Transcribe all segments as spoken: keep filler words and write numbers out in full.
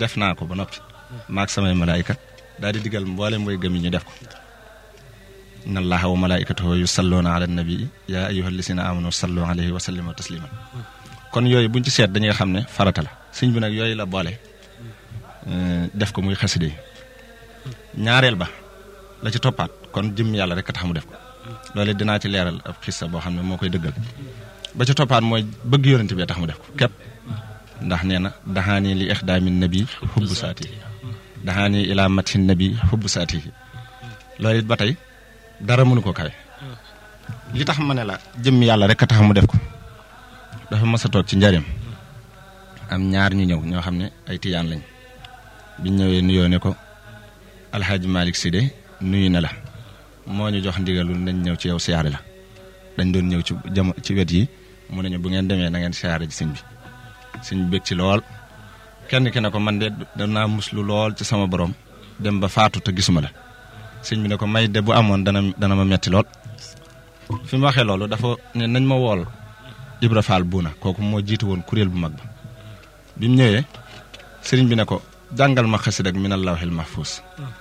def naa ko ba noppi maag samay malaayika daal di digal mboolem way gëm yi ñu def ko inna allaha wa malaikatahu yusalluna ala nabi ya ayyuhal lazina amanu sallu alayhi wa sallimu tasliman kon yooyu buñ ci seet dañuy xam ne farata la sëñ bi nag yooyu la boole def ko muy xaside yi ñaareel ba la ci toppaat kon jëm yàlla rek a tax mu def ko loolu dinaa ci leeral ab xissa boo xam ne moo koy dëggal ba ci toppaat mooy bëgg yonent bi tax mu def ko képp ndax nee na daxaani li ixdaamin nabi xubbu saati daxaani ila matin nabi xubbu saati loolu it ba tey dara mënu ko kawe li tax ma ne la jëm yàlla rek a tax mu def ko dafa mas a toog ci njariñ am ñaar ñu ñëw ñoo xam ne ay tiyaan lañ biñ ñëwee nuyoo ne ko alxaaji Malick Sy de nuyu na la moo ñu jox ndigalul nañ ñëw ci yow siyaare la dañ doon ñëw ci jam ci wet yi mu ne ñu bu ngeen demee na ngeen siyaare ji sëñ bi sëñ bi bég ci lool kenn ki ne ko man de danaa muslu lool ci sama borom dem ba faatu te gisuma la sëñ bi ne ko may de bu amoon dana dana ma metti lool fi mu waxee loolu dafa ne nañ ma wool Ibra Fall Buuna kooku moo jiitu woon kuréel bu mag ba bi mu ñëwee sëriñ bi ne ko jàngal ma xasida ak minal lawhil mahfuus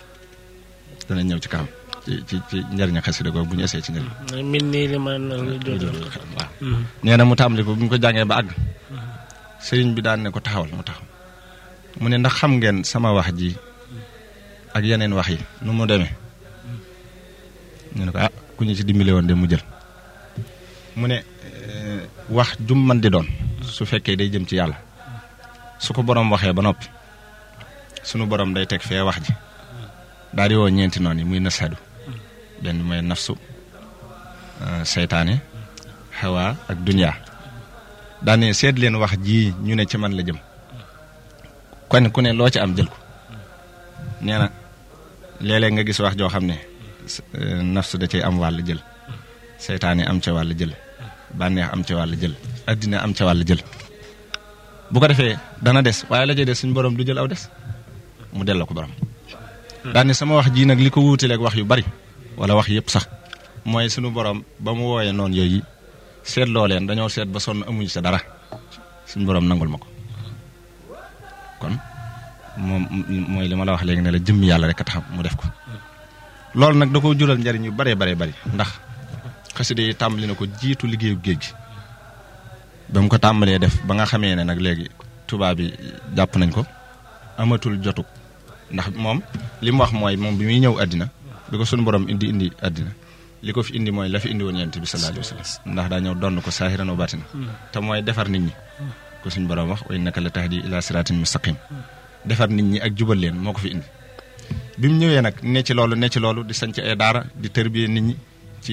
dana ñëw ci kanam ci ci ci njëriñu xasida googu bu ñu essayé ci njëriñ. min nii li ma waaw. nee na mu tàmbali ko bu ñu ko jàngee ba àgg. sëriñ bi daan ne ko taxawal mu taxaw mu ne ndax xam ngeen sama wax ji ak yeneen wax yi nu mu demee ñu ne ko ah ku ñu ci dimbale woon de mu jël mu ne wax jum man di doon su fekkee day jëm ci yàlla su ko borom waxee ba noppi sunu borom day teg fee wax ji daal di woo ñeenti noonu yi muy nasadu benn mooy nafsu seytaane xawa ak dunya daane seet leen wax ji ñu ne ci man la jëm kon ku ne loo ci am jël ko nee na léeg-léeg nga gis wax joo xam ne nafsu da cay am wàll jël seytaane am ca wàll jël bànneex am ca wàll jël addina am ca wàll jël bu ko defee dana des waaye la cay des suñu borom du jël aw des mu delloo ko borom daane sama wax ji nag li ko wuutaleeg wax yu bari wala wax yëpp sax mooy suñu borom ba mu wooyee noonu yooyu seet loo leen dañoo seet ba sonn amuñu sa dara suñu borom nangul ma ko kon moom mooy li ma la wax léegi ne la jëmm yàlla rek a tax mu def ko loolu nag da ko jural njariñ yu baree baree bari ndax xasida yi tàmbali na ko jiitu liggéeyu géej gi ba mu ko tàmbalee def ba nga xamee ne nag léegi tubaab bi jàpp nañ ko amatul jotu ndax moom li mu wax mooy moom bi muy ñëw àddina bi ko suñu borom indi indi àddina li ko fi indi mooy la fi indi woon yonent bi sallallahu alayhi wa sallam ndax daa ñëw donn ko saahiran wa baatina te mooy defar nit ñi ko suñu borom wax wa innaka la tahdi ila siratin mustaqim defar nit ñi ak jubal leen moo ko fi indi bi mu ñëwee nag ne ci loolu ne ci loolu di sanc ay daara di tërbiye nit ñi ci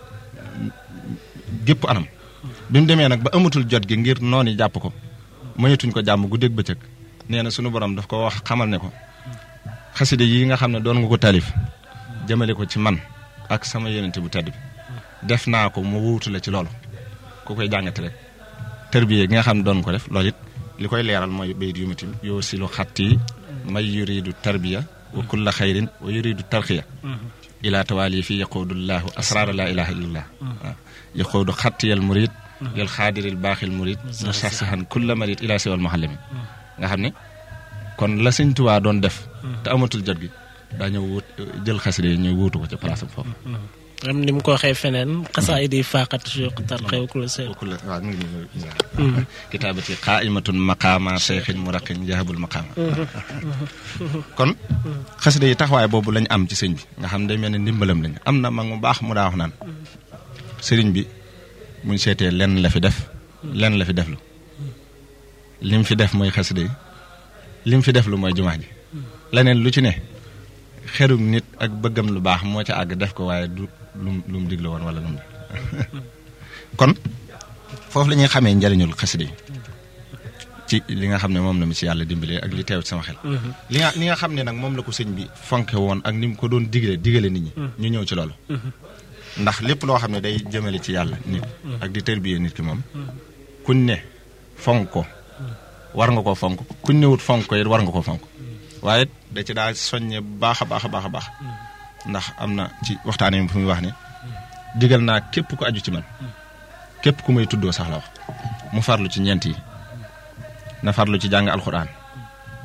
gépp anam bi mu demee nag ba amatul jot gi ngir noonu jàpp ko mënatuñ ko jàmm guddeeg bëccëg nee na sunu borom daf ko wax xamal ne ko xaside yi nga xam ne doon nga ko taalif jëmale ko ci man ak sama yonent bu tedd bi def naa ko mu wuutu la ci loolu ku koy jàngate rek tërbiye gi nga xam ne doon ko def loolu it li koy leeral mooy bayit yu mutim yoo silu xatti may yuridu tarbiya wa kulla xayrin wa yuridu tarxiya ila tawali fi yaquudullahu asrara la ilaha illallah waaw yaquudu xattiyal murid yal xaadiril baaxil murid musassihan kulla marid ila siwal muhallimi nga xam ne kon la Sëñ Tuubaa doon def te amatul jot gi daa ñëw wut jël xaside yi ñëw wuutu ko ca place am foofu am ni mu ko waxee feneen xasaay di faaxat suq tarxew ku la seen waaw mu ngi nii kitaabati qaa'imatun maqaama cheikhin muraqin jahabul maqaama kon xaside yi taxawaay boobu lañ am ci sëñ bi nga xam day mel ne ndimbalam lañ am na mag mu baax mu daa wax naan sëriñ bi muñ seetee lenn la fi def lenn la fi def lu lim fi def mooy xaside yi lim fi def lu mooy jumaa ji leneen lu ci ne xerum nit ak bëggam lu baax moo ca àgg def ko waaye du lum lu mu digle woon wala lu mu kon foofu la ñuy xamee njariñul xasida yi ci li nga xam ne moom la mu ci yàlla dimbalee ak li teew ci sama xel li nga li nga xam ne nag moom la ko sëñ bi fonke woon ak ni mu ko doon digale digale nit ñi ñu ñëw ci loolu ndax lépp loo xam ne day jëmale ci yàlla nit ak di tërbiyee nit ki moom kuñ ne fonk ko war nga koo fonk kuñ newut fonk ko it war nga koo fonk waaye da ci daa soññe bu baax a baax a baax a baax ndax am na ci waxtaane fu muy wax ne digal naa képp ku aju ci man képp ku may tuddoo sax la wax mu farlu ci ñeent yi na farlu ci jàng alxuraan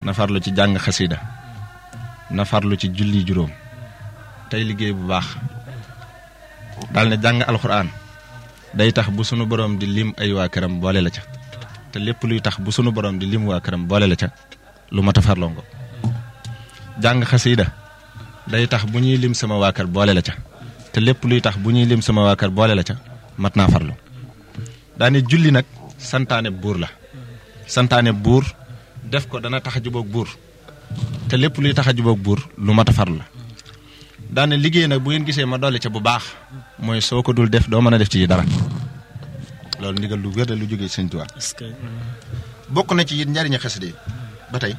na farlu ci jàng xasida na farlu ci julli juróom tey liggéey bu baax daal ne jàng alxuraan day tax bu sunu borom di lim ay waa këram boole la ca te lépp luy tax bu sunu borom di lim waa këram boole la ca lu mat a farloo ngo jàng xasida day tax bu ñuy lim sama waa kër boole la ca te lépp luy tax bu ñuy lim sama waa kër boole la ca mat naa farlu daane julli nag santaane buur la santaane buur def ko dana tax a jubóog buur te lépp luy tax a jubóog buur lu mat a farlu la daane liggéey nag bu ngeen gisee ma dolli ca bu baax mooy soo ko dul def doo mën a def ci dara loolu ndigal lu wér lu jógee Sëñ Tuubaa bokk na ci it njariñu xasida yi ba tey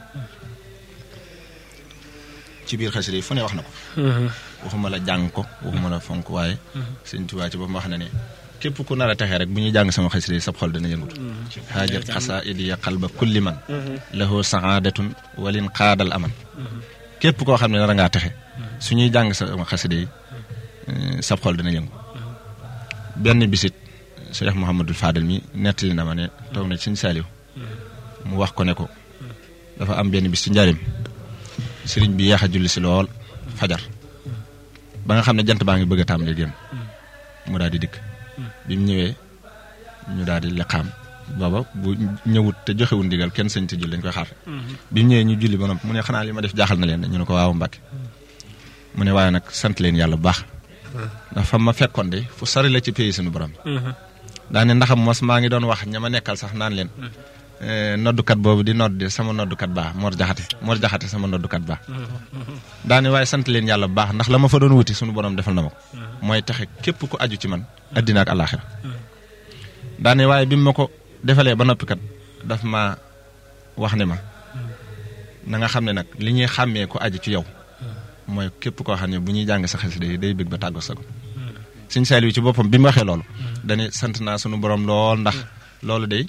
ci biir xasida yi fu ne wax na ko waxuma la jàng ko waxuma la fonk waaye Sëñ Tuubaa ci boppam wax na ne képp ku nar a texee rek bu ñuy jàng sama xasida yi sab xol dana yëngut xaajat xasaa'idi ya qalba kulli man lahu sa'aadatun walin qaadal aman képp koo xam ne nar a ngaa texe su ñuy jàng sama xasida yi sab xol dana yëngu benn bisit Cheikh Mouhamadul Fadel mi nettali na ma ne toog na ci Sëñ Saaliw mu wax ko ne ko dafa am benn bis ci njaarim sëriñ bi yeex a julli si lool fajar ba nga xam ne jant baa ngi bëgg a tàmbalee génn mu daal di dikk bi mu ñëwee ñu daal di liqaam booba bu ñëwut te joxewul ndigal kenn sëñ te julli dañ koy xaar bi mu ñëwee ñu julli ba noppi mu ne xanaa li ma def jaaxal na leen ñu ne ko waaw Mbàkke mu ne waaye nag sant leen yàlla bu baax ndax fa ma fekkoon de fu sori la ci pays suñu borom daane ndaxam mos maa ngi doon wax ña ma nekkal sax naan leen noddukat boobu di nodd sama noddukat baa Mor Jaxate Mor Jaxate sama noddukat baa daane waaye sant leen yàlla bu baax ndax la ma fa doon wuti suñu borom defal na ma ko mooy taxe képp ku aju ci man addina ak àllaaxira daane waaye bi ma ko defalee ba noppi kat daf ma wax ne ma na nga xam ne nag li ñuy xàmmee ko aju ci yow mooy képp koo xam ne bu ñuy jàng sa xasida yi day bëgg ba tàggoo sa ko Sëñ Saaliw ci boppam bi mu waxee loolu dane sant naa sunu borom lool ndax loolu day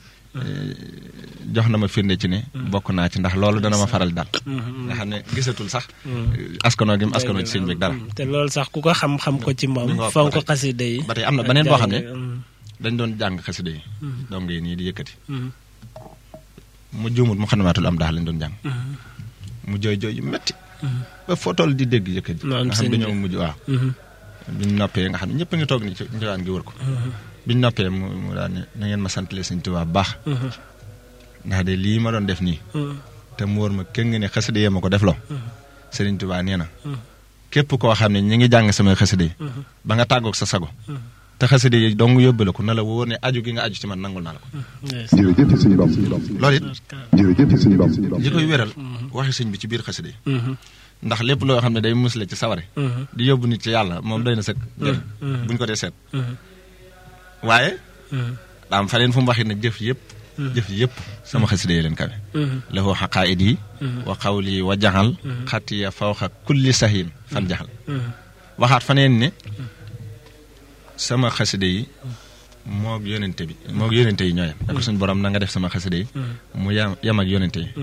jox na ma firnde ci ne bokk naa ci ndax loolu dana ma faral daal nga xam ne gisatul sax askanoo gi mu askanoo ci sëñ bi dara te loolu sax ku ko xam-xam ko ci moom fonk ko xasida yi ba tey am na beneen boo xam ne dañ doon jàng xasida yi donc yi nii di yëkkati mu juumut mu xanamaatul am daal lañ doon jàng mu jooy jooy yu metti ba foo toll di dégg yëkkati nga xam dañoo mujj waaw biñ noppee nga xam ne ñëpp a ngi toog ni ci njëwaan gi wër ko biñ noppee mu mu daal ne na ngeen ma santale Sëñ Tuubaa baax ndax de lii ma doon def nii te mu wóor ma kéng ne xasida yee ma ko def loo Sëriñ Tuubaa nee na képp koo xam ne ñi ngi jàng samay xasida yi ba nga tàggoog sa sago te xasida yi dong yóbbale ko na la wóor ne aju gi nga aju ci man nangul naa la ko loolu it li koy wéral waxi sëñ bi ci biir xasida yi ndax lépp loo xam ne day musle ci saware di yóbbu nit ci yàlla moom doy na sëkk buñ ko dee seet waaye daam fa leen fu mu waxit na jëf yëpp jëf yëpp sama xasida yi leen kawe lahu xaqaa'id yi wa qawli wa jaxal xatiya fawxa kulli sahin fan jaxal waxaat faneen ne sama xasida yi moog yonente bi moog yonente yi ñooyam da ko suñu borom na nga def sama xasida yi mu yam yam ak yonente yi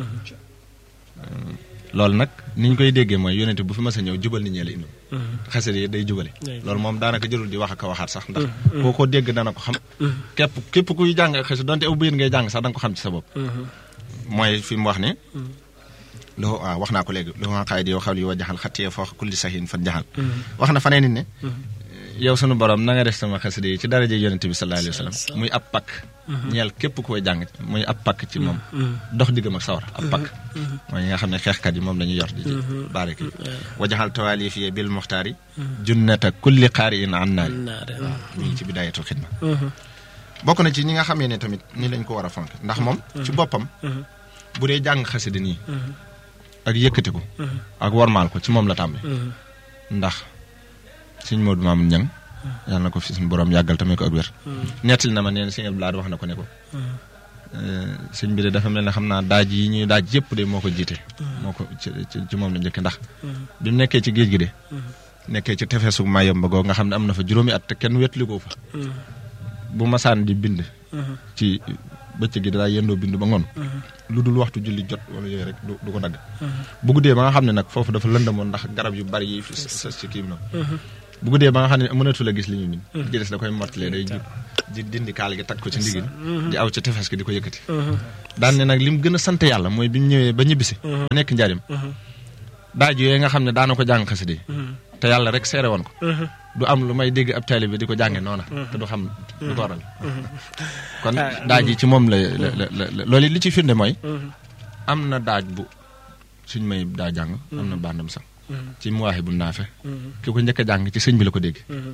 loolu nag ni ñu koy déggee mooy yonente bu fi mas a ñëw jubal nit ñee la indi xasida yi day jubale loolu moom daanaka jërul di wax ak a waxaat sax ndax koo ko dégg dana ko xam képp képp kuy jàng ak xasida donte aw bëyit ngay jàng sax da nga ko xam ci sa bopp mooy fi mu wax ne loo waaw wax naa ko léegi loo xaay di yow xaw li wa jaxal xattiyee foo kulli sahin fan jaxal wax na faneen nit ne yow sunu borom na nga def sama xasida yi ci daraje yonente bi sallallahu alayhi wa sallam muy ab pakk ñeel képp koy jàng muy ab pakk ci moom dox diggam ak sawar ab pakk mooy ñi nga xam ne xeexkat yi moom la ñuy yor di baare ki wajaxal tawaalif yi bil muxtaari junnata kulli xaari in an naari waaw mi ngi ci bidaayatul xidma bokk na ci ñi nga xamee ne tamit ni lañ ko war a fonk ndax moom ci boppam bu dee jàng xasida nii ak yëkkati ko ak wormaal ko ci moom la tàmbali ndax sëñ Modou Mamoun Niang yàlla na ko fi suñu borom yàggal tamit ko ak wér nettali na ma nee na sëñ Abdou Lahad wax na ko ne ko sëñ bi de dafa mel ne xam naa daaj yi ñuy daaj yëpp de moo ko jiite moo ko ci ci moom la njëkk ndax bi mu nekkee ci géej gi de nekkee ci tefesu Mayomba googu nga xam ne am na fa juróomi at te kenn wetlikoo fa bu masaan di bind ci bëccëg gi daa yendoo bind ba ngoon lu dul waxtu julli jot wala yooyu rek du ko dagg bu guddee ba nga xam ne nag foofu dafa lëndamoon ndax garab yu bari yi fi sës ci kii bi noonu bu guddee ba nga xam ne mënatu la gis li ñu min di des da koy mottalee day jug di dindi kaal gi tag ko ci ndigil di aw ca tefes gi di ko yëkkati daan ne nag li mu gën a sant yàlla mooy bi mu ñëwee ba ñibbisi ba nekk njaarim daaj yooyu nga xam ne daana ko jàng xasida yi te yàlla rek seere woon ko du am lu may dégg ab taalibe bi di ko jànge noona te du xam lu ko waral kon daaj yi ci moom la la la loolu li ci firnde mooy am na daaj bu suñ may daa jàng am na bandam sax ci mu waaxe bu naafe ki ko njëkk a jàng ci sëñ bi la ko dégg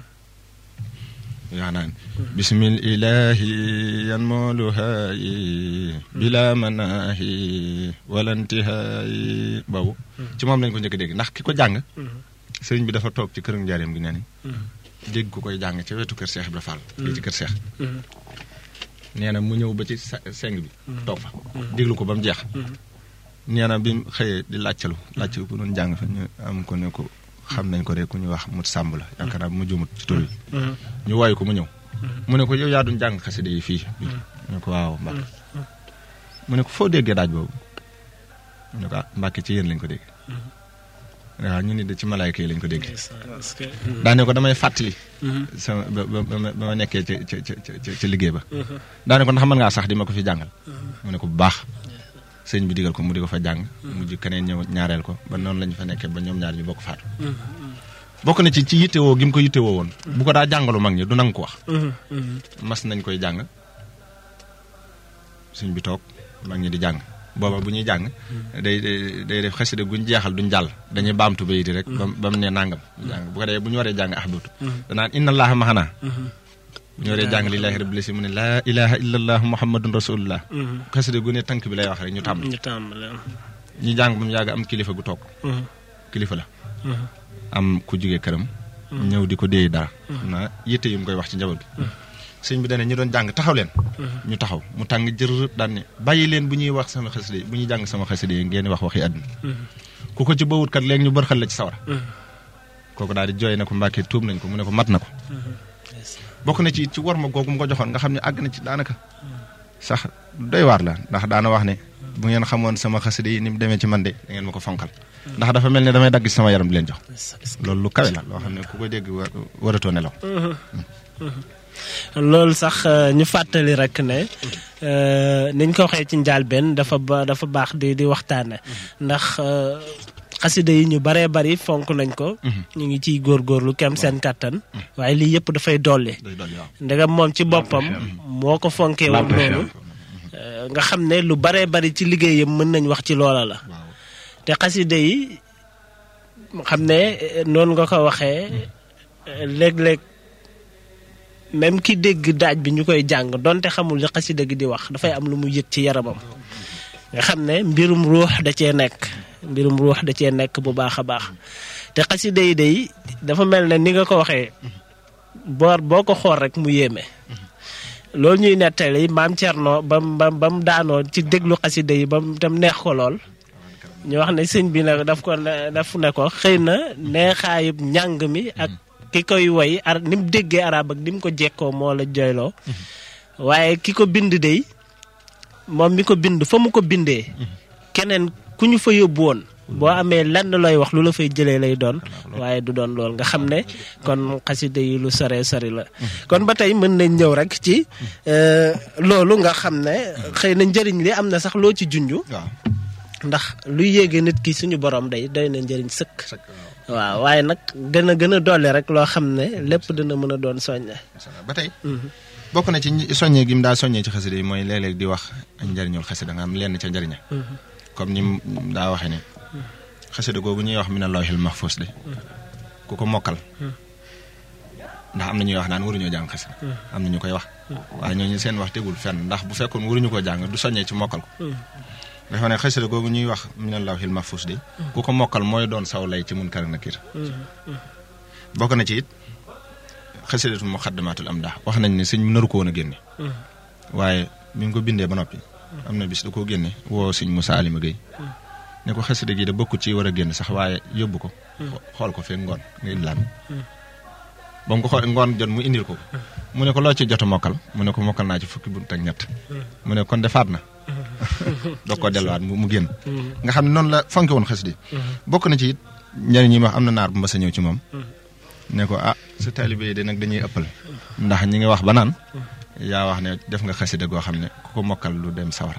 yaa naan bismil ilahi yan mooluhaayi bila manaahi walantihaayi boobu ci moom lañ ko njëkk a dégg ndax ki ko jàng sëriñ bi dafa toog ci kër njaareem gi nee nañ dégg ku koy jàng ci wetu kër Seex Ibra Fall fii ci kër Seex nee na mu ñëw ba ci seng bi toog fa déglu ko ba mu jeex nee na bi mu xëyee di laajtalu laajtalu ku doon jàng fa ñu am ko ne ko xam nañ ko rek ku ñu wax mut sàmb la yaakaar naa mu jumut ci tur bi ñu woy ko mu ñëw mu ne ko yow yaa duñ jàng xasida yi fii mu ne ko waaw Mbàkke mu ne ko foo déggee daaj boobu mu ne ko ah Mbàkke ci yéen lañ ko dégg waaw ñu ni de ci malaayka yi lañ ko dégg daane ko damay fàttali sama ba ba ba ma nekkee ci ci ci ci liggéey ba daane ko ndax mën ngaa sax di ma ko fi jàngal mu ne ko bu baax sëñ bi digal ko mu di ko fa jàng mujj keneen ñëw ñaareel ko ba noonu lañu fa nekkee ba ñoom ñaar ñu bokk faatu bokk na ci ci yittewoo gi mu ko yittewoo woon bu ko daa jàngalu mag ñi du nangu ko wax mas nañ koy jàng sëñ bi toog mag ñi di jàng booba bu ñuy jàng day day def xasida guñ jeexal duñ jàll dañuy baamtu bayiti rek ba ba mu ne nangam jàng bu ko dee bu ñu waree jàng ahbatu danaan inna allaha maxanaa bu ñu waree jàng lillahi rabbil alamin mu ne laa ilaha illa allah muhammadun rasulullah xasida gu ne tànk bi lay wax rek ñu tàmm ñu jàng bu mu yàgg am kilifa gu toog kilifa la am ku jógee këram ñëw di ko déey dara na yitte yi mu koy wax ci njaboot gi sëñ bi dane ñu doon jàng taxaw leen ñu taxaw mu tàng jër daan ne bàyyi leen bu ñuy wax sama xasida yi bu ñuy jàng sama xasida yi ngeen wax waxi àdduna ku ko ci bawut kat léegi ñu bërxal la ci sawara kooku daal di jooy na ko Mbàkke tuub nañ ko mu ne ko mat na ko bokk na ci ci war ma googu mu ko joxoon nga xam ne àgg na ci daanaka sax doy waar la ndax daana wax ne bu ngeen xamoon sama xasida yi ni mu demee ci man de da ngeen ma ko fonkal ndax dafa mel ne damay dagg ci sama yaram di leen jox loolu lu kawe la loo xam ne ku ko dégg waratoo nelaw loolu sax ñu fàttali rek ne niñ ko waxee ci njàlbeen dafa ba dafa baax di di waxtaane ndax xasida yi ñu baree bari fonk nañ ko ñu ngi ciy góorgóorlu kem seen kàttan waaye lii yëpp dafay dolli ndegam moom ci boppam moo ko fonkee woon noonu nga xam ne lu baree bari ci liggéeyam mën nañ wax ci loola la te xasida yi xam ne noonu nga ko waxee léeg-léeg même ki dégg daaj bi ñu koy jàng donte xamul li xasida gi di wax dafay am lu mu yëg ci yaramam nga xam ne mbirum ruux da cee nekk mbirum ruux da cee nekk bu baax a baax te xasida yi day dafa mel ne ni nga ko waxee boor boo ko xool rek mu yéeme loolu ñuy nettali maam Cerno ba mu ba mu daanoo ci déglu xasida yi ba mu tam neex ko lool ñu wax ne sëñ bi nag daf ko daf ne ko xëy na neexaayub njàng mi ak ki koy woy ar ni mu déggee arab ak ni mu ko jekkoo moo la joyloo waaye ki ko bind dey moom mi ko bind fa mu ko bindee keneen ku ñu fa yóbbu woon boo amee lenn looy wax lu la fay jëlee lay doon waaye du doon lool nga xam ne kon xasida yi lu sore sori la kon ba tey mën nañ ñëw rek ci loolu nga xam ne xëy na njëriñ li am na sax loo ci junju ndax luy yéege nit ki suñu borom day doy na njëriñ sëkk waaw waaye nag gën a gën a dolli rek loo xam ne lépp dina mën a doon soññe ba tey bokk na ci soññee gi mu daa soññee ci xasida yi mooy léeg-léeg di wax ak njëriñul xasida nga am lenn ca njëriña comme ni mu daa waxee ne xasida googu ñuy wax mina lawhil mahfuz de ku ko mokkal ndax am na ñuy wax naan waruñoo jàng xasida am na ñu koy wax waaye ñooñu seen wax tegul fenn ndax bu fekkoon waruñu koo jàng du soññee ci mokkal ko dafa ne xasida googu ñuy wax mina lawhil mahfuz de ku ko mokkal mooy doon saw lay ci Munkar Nakiir bokk na ci it xasidatu muqaddamatul amdah wax nañ ne sëñ naru ko woon a génne waaye mi ngi ko bindee ba noppi am na bis da koo génne woo sëñ Moussa Alima Gueye ne ko xasida gi da bokkut ci war a génn sax waaye yóbbu ko xool ko fekk ngoon nga indilaat ba mu ko xool ngoon jot mu indil ko mu ne ko loo ci jot a mokkal mu ne ko mokkal naa ci fukki bunt ak ñett mu ne kon defaat na doo ko delluwaat mu génn nga xam ne noonu la fonke woon xasida bokk na ci it njëriñ ñi wax am na naar bu mas a ñëw ci moom ne ko ah sa taalibe yi de nag dañuy ëppal ndax ñi ngi wax ba naan yaa wax ne def nga xasida goo xam ne ku ko mokkal lu dem sawara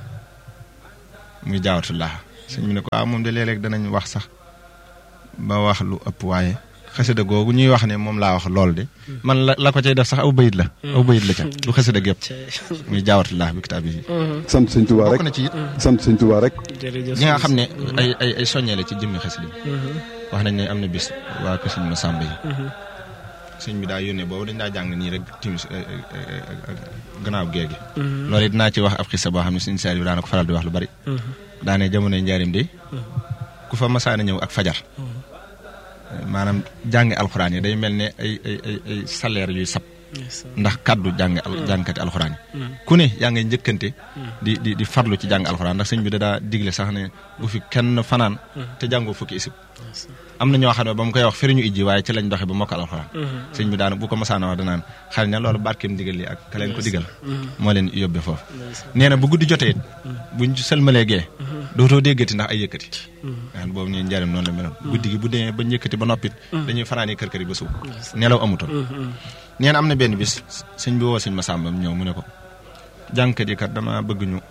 muy jaawatullah sëñ bi ne ko ah moom de léeg-léeg danañ wax sax ba wax lu ëpp waaye xasida googu ñuy wax ne moom laa wax lool de man la la ko cay def sax aw bayit la aw bayit la ca du xasida gépp muy jaawatullah bi kitaab yi sant sëñ Tuubaa rek bokk na ci it sant sëñ Tuubaa rek ñi nga xam ne ay ay ay soññee la ci jëmmi xasida yi wax nañ ne am na bis waa ko sëñ Masamba yi sëñ bi daa yónnee boobu dañ daa jàng nii rek timis gannaaw gée gi loolu it dinaa ci wax ab xisa boo xam ne sëñ Saaliw daana ko faral di wax lu bari daane jamonoy njaarim de ku fa masaana ñëw ak fajar maanaam jàngi alxuraan yi day mel ne ay ay ay ay salaire yuy sab ndax kaddu jàng jàngkati alxuraan yi ku ne yaa ngay njëkkante di di di farlu ci jàng alxuraan ndax sëñ bi da daa digle sax ne bu fi kenn fanaan te jàngoo fukki isib am na ñoo xam ne ba mu koy wax firiñu ijji waaye ci lañ doxe ba mokkal alxuraan sëñ bi daan bu ko masaana wax danaan xal na loolu barkeem digal li ak ka leen ko digal moo leen yóbbe foofu nee na bu guddi jotee buñ sëlmalee gee dootoo déggati ndax ay yëkkati waan boobu ñeen njaarim noonu la meloon guddi gi bu demee ba njëkkati ba noppit dañuy fanaani kër kër yi ba suuf nelaw amutoon nee na am na benn bis sëñ bi woo sëñ Masamba ñëw mu ne ko jàngkat yi kat dama bëgg ñu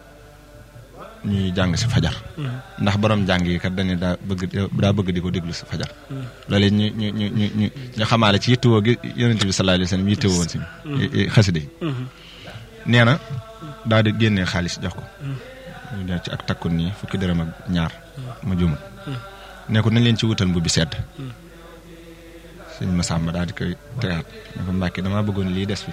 ñuy jàng si fajar ndax borom jàng yi kat dañu daa bëgg daa bëgg di ko déglu si fajar loolu ñu ñu ñu ñu ñu ñu xamaale ci yittewoo gi yonent bi sallallahu alayhi wa sallam yittewoo woon si xasida yi nee na daal di génnee xaalis jox ko ñu def ci ak takkun nii fukki dërëm ak ñaar ma jumul ne ko nañ leen ci wutal bu bi sedd sëñ Masamba daal di koy tegaat ne ko Mbàkke damaa bëggoon lii des fi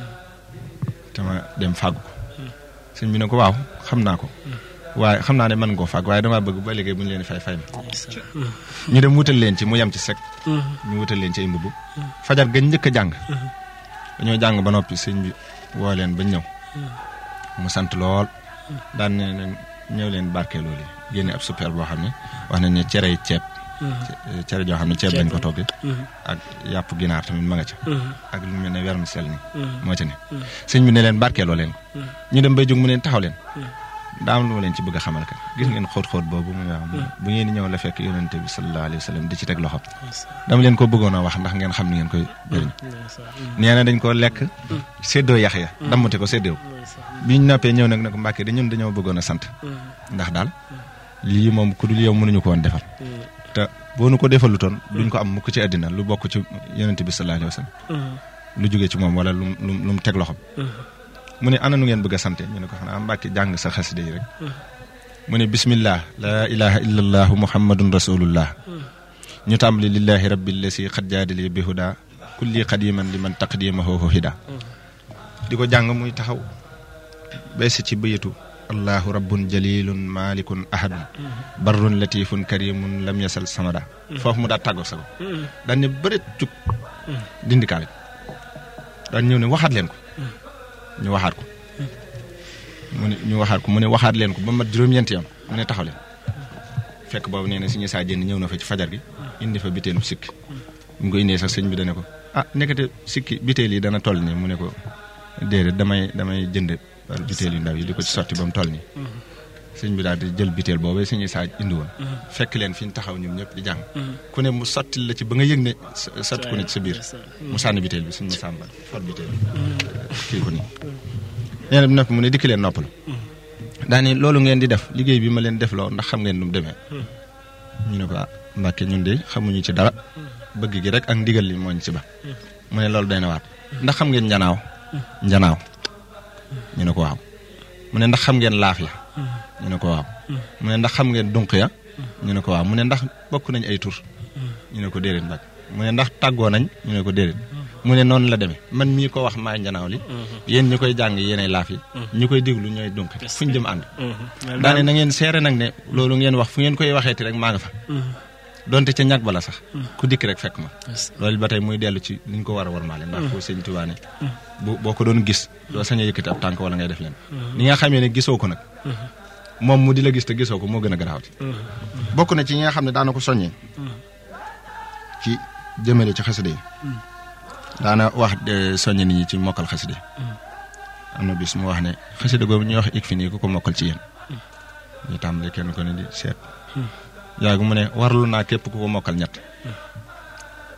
te ma dem fàggu ko sëñ bi ne ko waaw xam naa ko waaye xam naa ne mën nga koo fàgg waaye damaa bëgg ba léegi bu ñu leen fay fay ma ñu dem wutal leen ci mu yem ci sec ñu wutal leen ci ay mbubb fajar gañ njëkk a jàng dañoo jàng ba noppi sëñ bi woo leen ba ñëw mu sant lool daan ne leen ñëw leen barkeeloo li génne ab super boo xam ne wax nañ ne cerey ceeb cere joo xam ne ceeb lañ ko toggee ak yàpp ginaar tamit ma nga ca ak lu mel ne vermicelle ni moo ca ne sëñ bi ne leen barkeeloo leen ko ñu dem bay jóg mu leen taxaw leen daa am lu ma leen ci bëgg a xamal kat gis ngeen xóot-xóot boobu muy wax bu ngeen di ñëw la fekk yonente bi sallallahu alayhi wa sallam di ci teg loxo dama leen ko bëggoon a wax ndax ngeen xam ni ngeen koy jëriñ nee na dañ ko lekk séddoo yax ya dammate ko séddoo biñ noppee ñëw nag ne ko Mbàkke da ñun dañoo bëggoon a sant ndax daal lii moom ku dul yow mënuñu ko woon defal te boo nu ko defalutoon duñ ko am mukk ci àddina lu bokk ci yonente bi sallallahu alayhi wa sallam lu jógee ci moom wala lu lu lu mu teg loxom mu ne ana nu ngeen bëgg a sante ñu ne ko xanaa Mbàkke jàng sa xasida yi rek mu ne bismillah laa ilaha illa allahu muhammadun rasulullah ñu tàmbali lillahi rabbil lasi xad jaadali bi huda kulli qadiman liman taqdimahu hida di ko jàng muy taxaw beesi ci bëyatu allahu rabbun jalilun malikun ahadun barrun latifun karimun lam yasal samada foofu mu daa tàggoo sago daan ne bërit jug dindi kaamit daan ñëw ne waxaat leen ko ñu waxaat ko mu ne ñu waxaat ko mu ne waxaat leen ko ba mat juróom-ñeenti yoon mu ne taxaw leen fekk boobu nee na suñu saa jënd ñëw na fa ci fajar gi indi fa biteelu sikki bu mu ko indee sax sëñ bi dane ko ah nekkate sikki biteel yi dana toll nii mu ne ko déedéet damay damay jënd biteel yu ndaw yi di ko ci sotti ba mu toll nii sëñ bi daal di jël biteel boobu suñu saa indi woon fekk leen fi ñu taxaw ñun ñëpp di jàng ku ne mu sotti la ci ba nga yëg ne sotti ko ne ci sa biir mu sànni biteel bi suñu sàmbal for biteel bi kii ko nii nee na bi noppi mu ne dikki leen noppalu daani loolu ngeen di def liggéey bi ma leen def loo ndax xam ngeen nu mu demee ñu ne ko ah Mbàkke ñun de xamuñu ci dara bëgg gi rek ak ndigal li mooñ ci ba mu ne loolu doy na waat ndax xam ngeen njanaaw njanaaw ñu ne ko waaw mu ne ndax xam ngeen laaf ya ñu ne ko waaw mu ne ndax xam ngeen dunq ya ñu ne ko waaw mu ne ndax bokk nañ ay tur ñu ne ko déedéet Mbàkke mu ne ndax tàggoo nañ ñu ne ko déedéet mu ne noonu la demee man mii ko wax maay njanaaw li yéen ñi koy jàng yéenay laaf yi ñi koy déglu ñooy donc fu ñu jëm ànd daane na ngeen seere nag ne loolu ngeen wax fu ngeen koy waxeeti rek maa nga fa donte ca ñag bala sax ku dikk rek fekk ma loolu ba tey muy dellu ci li ñu ko war a war maale ndax foo sëñ Tuubaa ne bu boo ko doon gis doo sañ a yëkkati ab tànk wala ngay def leen ni nga xamee ne gisoo ko nag moom mu di la gis te gisoo ko moo gën a garaawti bokk na ci ñi nga xam ne daana ko soññee ci jëmale ci xasida yi daana wax soññe nit ñi ci mokkal xasida am na bis mu wax ne xasida googu ñuy wax ik fi nii ku ko mokkal ci yéen ñu tàmbale kenn ko ne di seet yaagu mu ne warlu naa képp ku ko mokkal ñett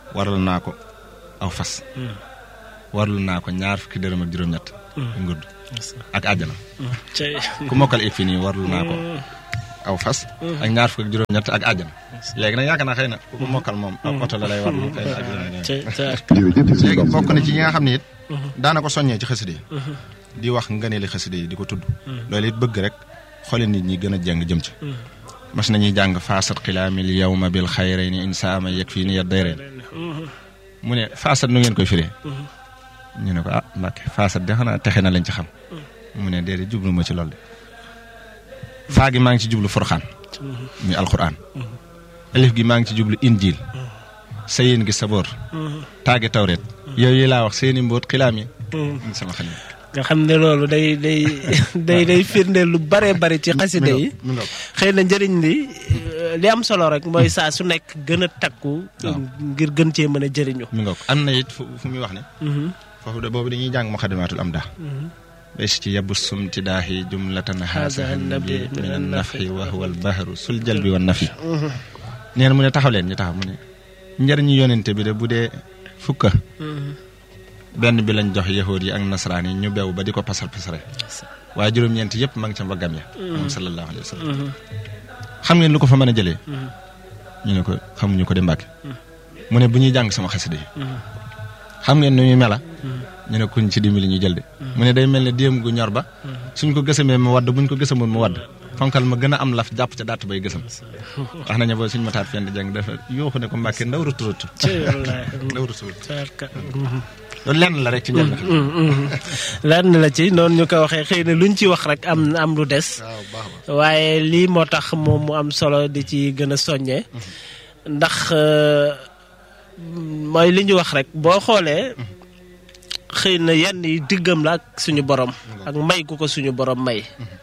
waral naa ko aw fas warlu naa ko ñaar fukki dërëm ak juróom-ñett ngudd ak àjjana ku mokkal it fi nii warlu naa ko aw fas ak ñaar fukki ak juróom-ñett ak àjjana léegi nag yaakaar naa xëy na ku mokkal moom ak oto la lay warlu xëy na ak léegi bokk na ci yi nga xam ne it daana ko soññee ci xasida yi di wax ngëneeli xasida yi di ko tudd loolu it bëgg rek xooli nit ñi gën a jàng jëm ci mas nañuy jàng faasat xilaamil yawma bil xayrayni insaama yeg fii ni ya dayreen mu ne faasat nu ngeen koy firee ñu ne ko ah Mbàkke faasat de xanaa texe na lañ ci xam mu ne déedéet jublu ma ci loolu de faa gi maa ngi ci jublu furxaan muy alquran alif gi maa ngi ci jublu injil sayin gi saboor taagi tawreet yooyu laa wax seeni mbóot xilaam yi sama xel nga xam ne loolu day day day day firndeel lu bare bari ci xasida yi xëy na njëriñ li li am solo rek mooy saa su nekk gën a takku ngir gën cee mën a jëriñu mi nga ko am na it fu muy wax ne foofu de boobu dañuy jàng muqaddimatul am daa bés ci yabu sumti daahi jumlatan haasa nabi min an nafi wa huwa al bahru sul jalbi wa nafi nee na mu ne taxaw leen ñu taxaw mu ne njëriñu yonente bi de bu dee fukka benn bi lañ jox yahuud yi ak nasaraan yi ñu bew ba di ko pasar pasare waaye juróom-ñeent yëpp ma ngi ca mbaggam ya moom sallallahu alayhi wa sallam xam ngeen lu ko fa mën a jëlee ñu ne ko xamuñu ko de Mbàkke mu ne bu ñuy jàng sama xasida yi xam ngeen nu muy mela ñu ne kuñ ci dimbali ñu jël de mu ne day mel ne déem gu ñor ba suñ ko gësamee mu wadd buñ ko gësamoon mu wadd fonkal ma gën a am laf jàpp ca daat bay gësam wax nañu booy suñ mataat fenn jàng dafa yooxu ne ko Mbàkke ndaw ruturut ndaw ruturut loolu lenn la rek ci njëriñ lenn la ci noonu ñu ko waxee xëy na luñ ci wax rek am am lu des waaye lii moo tax moom mu am solo di ci gën a soññee ndax mooy li ñu wax rek boo xoolee xëy na yenn yi diggam la ak suñu borom ak may gu ko suñu borom may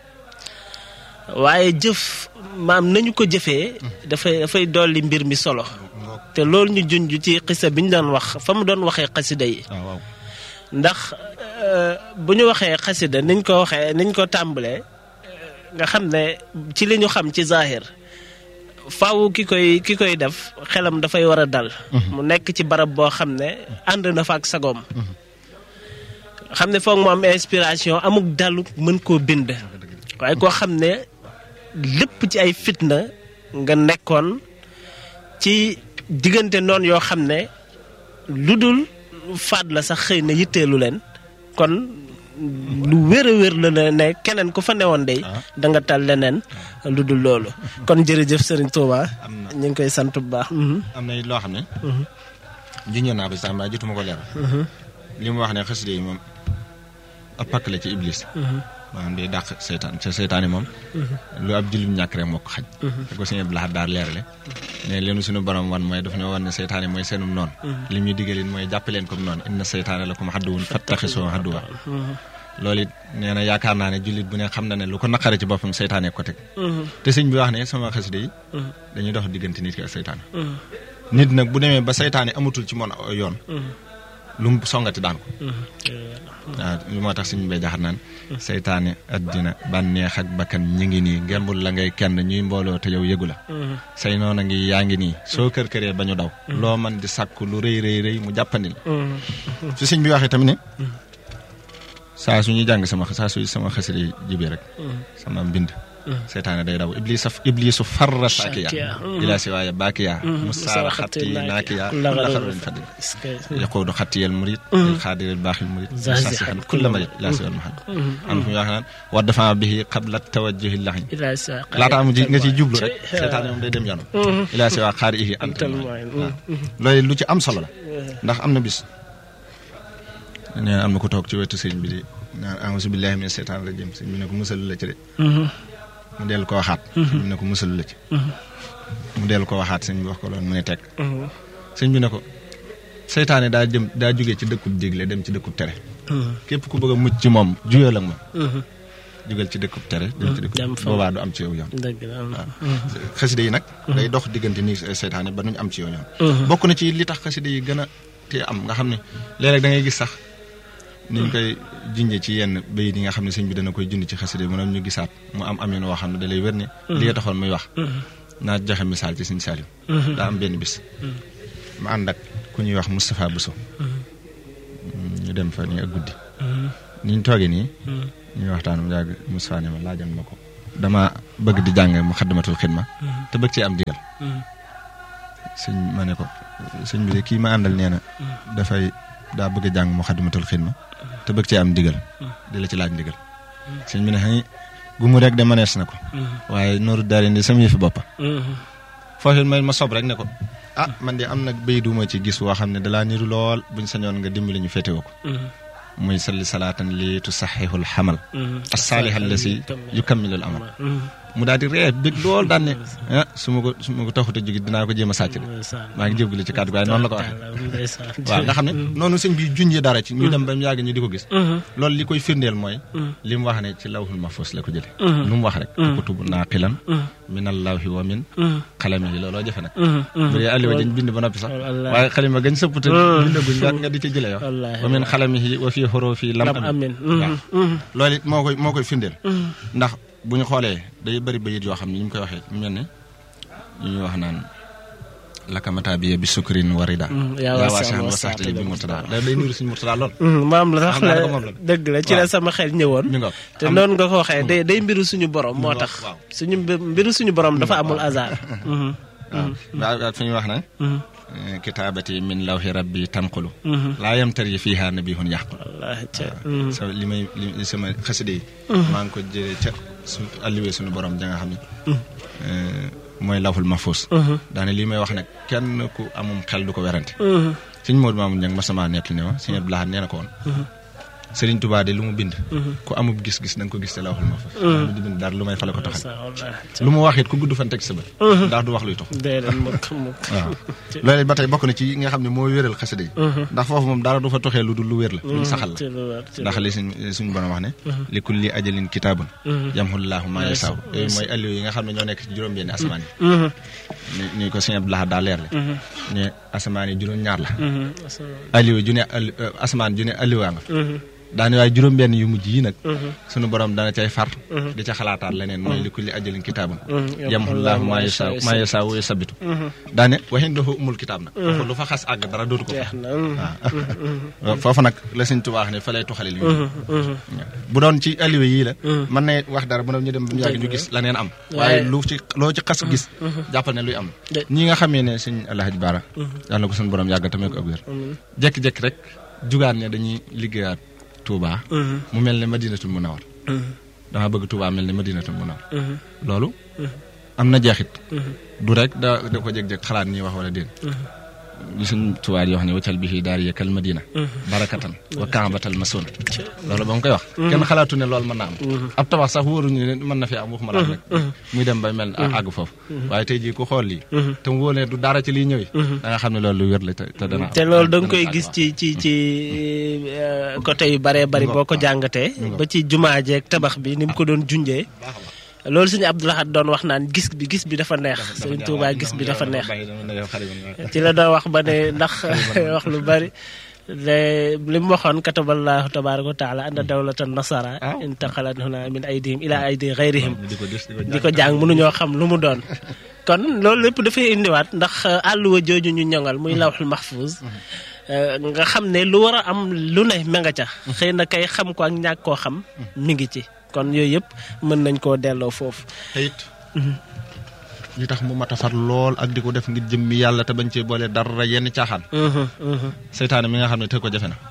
waaye jëf maam nañu ko jëfee dafay dafay dolli mbir mi solo te loolu ñu junj ci xisa bi ñu doon wax fa mu doon waxee xasida yi ndax bu ñu waxee xasida niñ ko waxee niñ ko tàmbalee nga xam ne ci li ñu xam ci zahir faaw ki koy ki koy def xelam dafay war a dal mu nekk ci barab boo xam ne ànd na fa ak sagoom xam ne foog mu am inspiration amuk dalu mën koo bind waaye koo xam ne lépp ci ay fitna nga nekkoon ci diggante noonu yoo xam ne lu dul faat la sax xëy na yitteelu leen kon lu wér a wér la ne keneen ku fa newoon day da nga tal leneen lu dul loolu kon jërëjëf Serigne Touba ñu ngi koy sant bu baax am na loo xam ne junjoon naa ba sax mbaa jotuma ko leeral li mu wax ne xasida yi moom ab pakk la ci iblis maanaam day dàq seytaan ca seytaane moom lu ab jullit ñàkk rek moo ko xaj te ko sëñ Abdou Lahad daar leerale ne leenu suñu borom wan mooy daf ne wan ne seytaane mooy seenum noonu li ñu digaleen mooy jàppaleen comme noonu inna seytaane lakum aduwwun fattaxisuuhu aduwwa loolu it nee na yaakaar naa ne jullit bu ne xam na ne lu ko naqare ci boppam seytaane ko teg te sëñ bi wax ne sama xasida yi dañuy dox diggante nit ki ak seytaane nit nag bu demee ba seytaane amatul ci moom yoon lu mu songati daan ko waaw li moo tax suñu bay jaxat naan seytaane addina bànneex ak bakkan ñi ngi nii ngembul la ngay kenn ñuy mbooloo te yow yëgu la say noona ngi yaa ngi nii soo kër këree ba ñu daw loo man di sàkku lu rëy rëy rëy mu jàppandil su suñ bi waxee tamit ne saa suñuy jàng sama saa su sama xasida yi jibee rek sama mbind seytaane day daw iblis iblisu farra saakiya ila siwaaya baakiya musaara xatti naakiya kulla xarorin fadil yaquudu xattiyal murid il xaadiril baaxil murid sasihan kulla marid ila siwal mahad am fu ñu wax naan wa dafa bihi qabla tawajjuhi laxin laataa mu nga ciy jublu rek seytaane moom day dem yoonam ila siwa xaarihi antal loolu lu ci am solo la ndax am na bis nee am na ko toog ci wetu sëñ bi di naan a'uuzu billahi mina seytaani rajim sëñ bi ne ko musal la ci de mu dellu ko waxaat sëñ bi ne ko musal la ci mu dellu ko waxaat sëñ bi wax ko loolu mu ne teg sëñ bi ne ko seytaane daa jëm daa jógee ci dëkkub digle dem ci dëkkub tere képp ku bëgg a mucc ci moom juyal ak moom jugal ci dëkkub tere dem ci dëkkub boobaa du am ci yow yoon waaw xasida yi nag day dox diggante nii seytaane ba nuñ am ci yow yoon bokk na ci li tax xasida yi gën a te am nga xam ne léeg-léeg da ngay gis sax ni ñu koy junjee ci yenn bay yi nga xam ne sëñ bi dana koy jund ci xasida mu ñu gisaat mu am am yoon woo xam ne da lay wér ne li nga taxoon muy wax naa joxe misaal ci sëñ Saliou daa am benn bis ma ànd ak ku ñuy wax Moustapha Bousso ñu dem fa nii ak guddi ni ñu toogee nii ñu waxtaan mu yàgg Moustapha ne ma laajal ma ko dama bëgg di jàng Muxaddamatul Xidma te bëgg ci am digal sëñ ma ne ko sëñ bi de kii ma àndal nee na dafay daa bëgg a jàng Muxaddamatul Xidma te bëgg ci am digal di la ci laaj ndigal sëñ bi ne xëy gumu rek de manees na ko waaye nooru daal di sama yëfi boppa foofu may ma sob rek ne ko ah man de am nag béy duma ci gis woo xam ne dalaa niru lool buñ sañoon nga dimbali ñu féetewoo ko muy salli salaatan li tusaxixul xamal as-saaliha allasi yukammilul amal mu daal di ree bég lool daan ne ah su ma ko su ma ko taxut a jóge dinaa ko jéem a sàcc de maa ngi jégalu ci kàddu waaye noonu la ko waxee waaw nga xam ne noonu sëñ bi junjee dara ci ñu dem ba mu yàgg ñu di ko gis loolu li koy firndeel mooy li mu wax ne ci lawhul mahfuz la ko jële lu mu wax rek kutubu naaqilan min allawhi wa min xalami yi looloo jafe nag bu dee alliwa dañ bind ba noppi sax waaye xalima gañ sëpp te bindaguñ nga nga di ci jële yo wa min xalamihi wa fii xurufi lam amin waaw loolu it moo koy moo koy firndeel ndax bu ñu xoolee day bëri bayit yoo xam ne ñu koy waxee mu mel ne ñu ñuy wax naan lakamata bi bi sukrin warida yaa waasihan wa saxtali bi murtada da day niru suñu murtada lool maam la sax la dëgg la ci la sama xel ñëwoon te noonu nga ko waxee day day mbiru suñu borom moo tax suñu mbiru suñu borom dafa amul hasard waaw waaw fi ñuy wax na kitaabati min lawhi rabbi tanqulu laa yamtari fiiha nabihun yàqul sa li may li sama xaside yi maa ngi ko jëlee ca su alliwee suñu borom ja nga xam ne mooy lawhul mahfuz daane lii may wax nag kenn ku amum xel du ko werante sëñ Modou Mamoun Niang ma sama nekk li ne ma sëñ Abdou Lahad nee na ko woon Sëriñ Tuubaa de lu mu bind ku amub gis-gis da nga ko gis te lawhul mahfuz du bind dara lu may fale ko taxal lu mu wax it ku gudd fan teg sa bët ndax du wax luy tox waaw loolu ba tey bokk na ci yi nga xam ne moo wéral xasida yi ndax foofu moom dara du fa toxee lu dul lu wér la lu saxal la ndax li suñ suñu borom wax ne li kulli ajalin kitaabun yamhullaahu maa yashaa yooyu mooy alliw yi nga xam ne ñoo nekk ci juróom-benni asamaan yi ni ko sëñ Abdou Lahad daa leer le ne asamaan yi juróom-ñaar la alliw ju ne asamaan ju ne alliwaa nga daane waaye juróom-benn yu mujj yi nag sunu borom dana cay far di ca xalaataat leneen mooy li kulli ajalin kitaabun yamhullaahu maa yashaa maa yashaa wa yusabbitu daane wa indahu umul kitaab nag foofu lu fa xas àgg dara dootu ko fa waaw foofu nag la Sëñ Tuubaa wax ne fa lay tuxale li bu doon ci alliwe yii la mën na wax dara bu doon ñu dem ba mu yàgg ñu gis leneen am waaye lu ci loo ci xas gis jàppal ne luy am ñi nga xamee ne Sëñ Alaaji Baara yàlla na ko sunu borom yàgg tamit ko ak wér jekki-jekki rek jugaan ne dañuy liggéeyaat Touba mu mel ne Madinatul Munawwar dama bëgg Touba mel ne Madinatul Munawwar loolu am na jeexit du rek da da ko jeg-jeg xalaat nii wax wala déen li suñ Touba di wax ne waccal bi fii daari yekkal Madina barakatan wa kaabatal masoon loolu ba mu koy wax kenn xalaatu ne loolu mën na am ab tabax sax wóoruñu ne mën na fi am waxuma la rek muy dem bay mel àgg foofu waaye tey jii ku xool lii te mu wóor ne du dara ci lii ñëwi da nga xam ne loolu lu wér la te dana te loolu da nga koy gis ci ci ci côté yu baree bari boo ko jàngatee ba ci jumaa jeeg tabax bi ni mu ko doon junjee loolu suñu Abdou Lahad doon wax naan gis bi gis bi dafa neex Sëriñ Tuubaa gis bi dafa neex ci la doon wax ba ne ndax wax lu bari li mu waxoon kataballaahu tabaaraka wa taala anna dawlatan nasara intaqalat huna min aydihim ila aydi gayrihim di ko jàng mënuñoo xam lu mu doon kon loolu lépp dafay indiwaat ndax àlluwa jooju ñu ñoŋal muy lawhul mahfuz nga xam ne lu war a am lu ne ma nga ca xëy na kay xam ko ak ñàkk koo xam mi ngi ci kon yooyu yëpp mën nañ koo delloo foofu it li tax mu mat a far lool ak di ko def ngir jëmmi yàlla te bañ cee boole dara yenn caaxaan seytaane mi nga xam ne te ko jafe na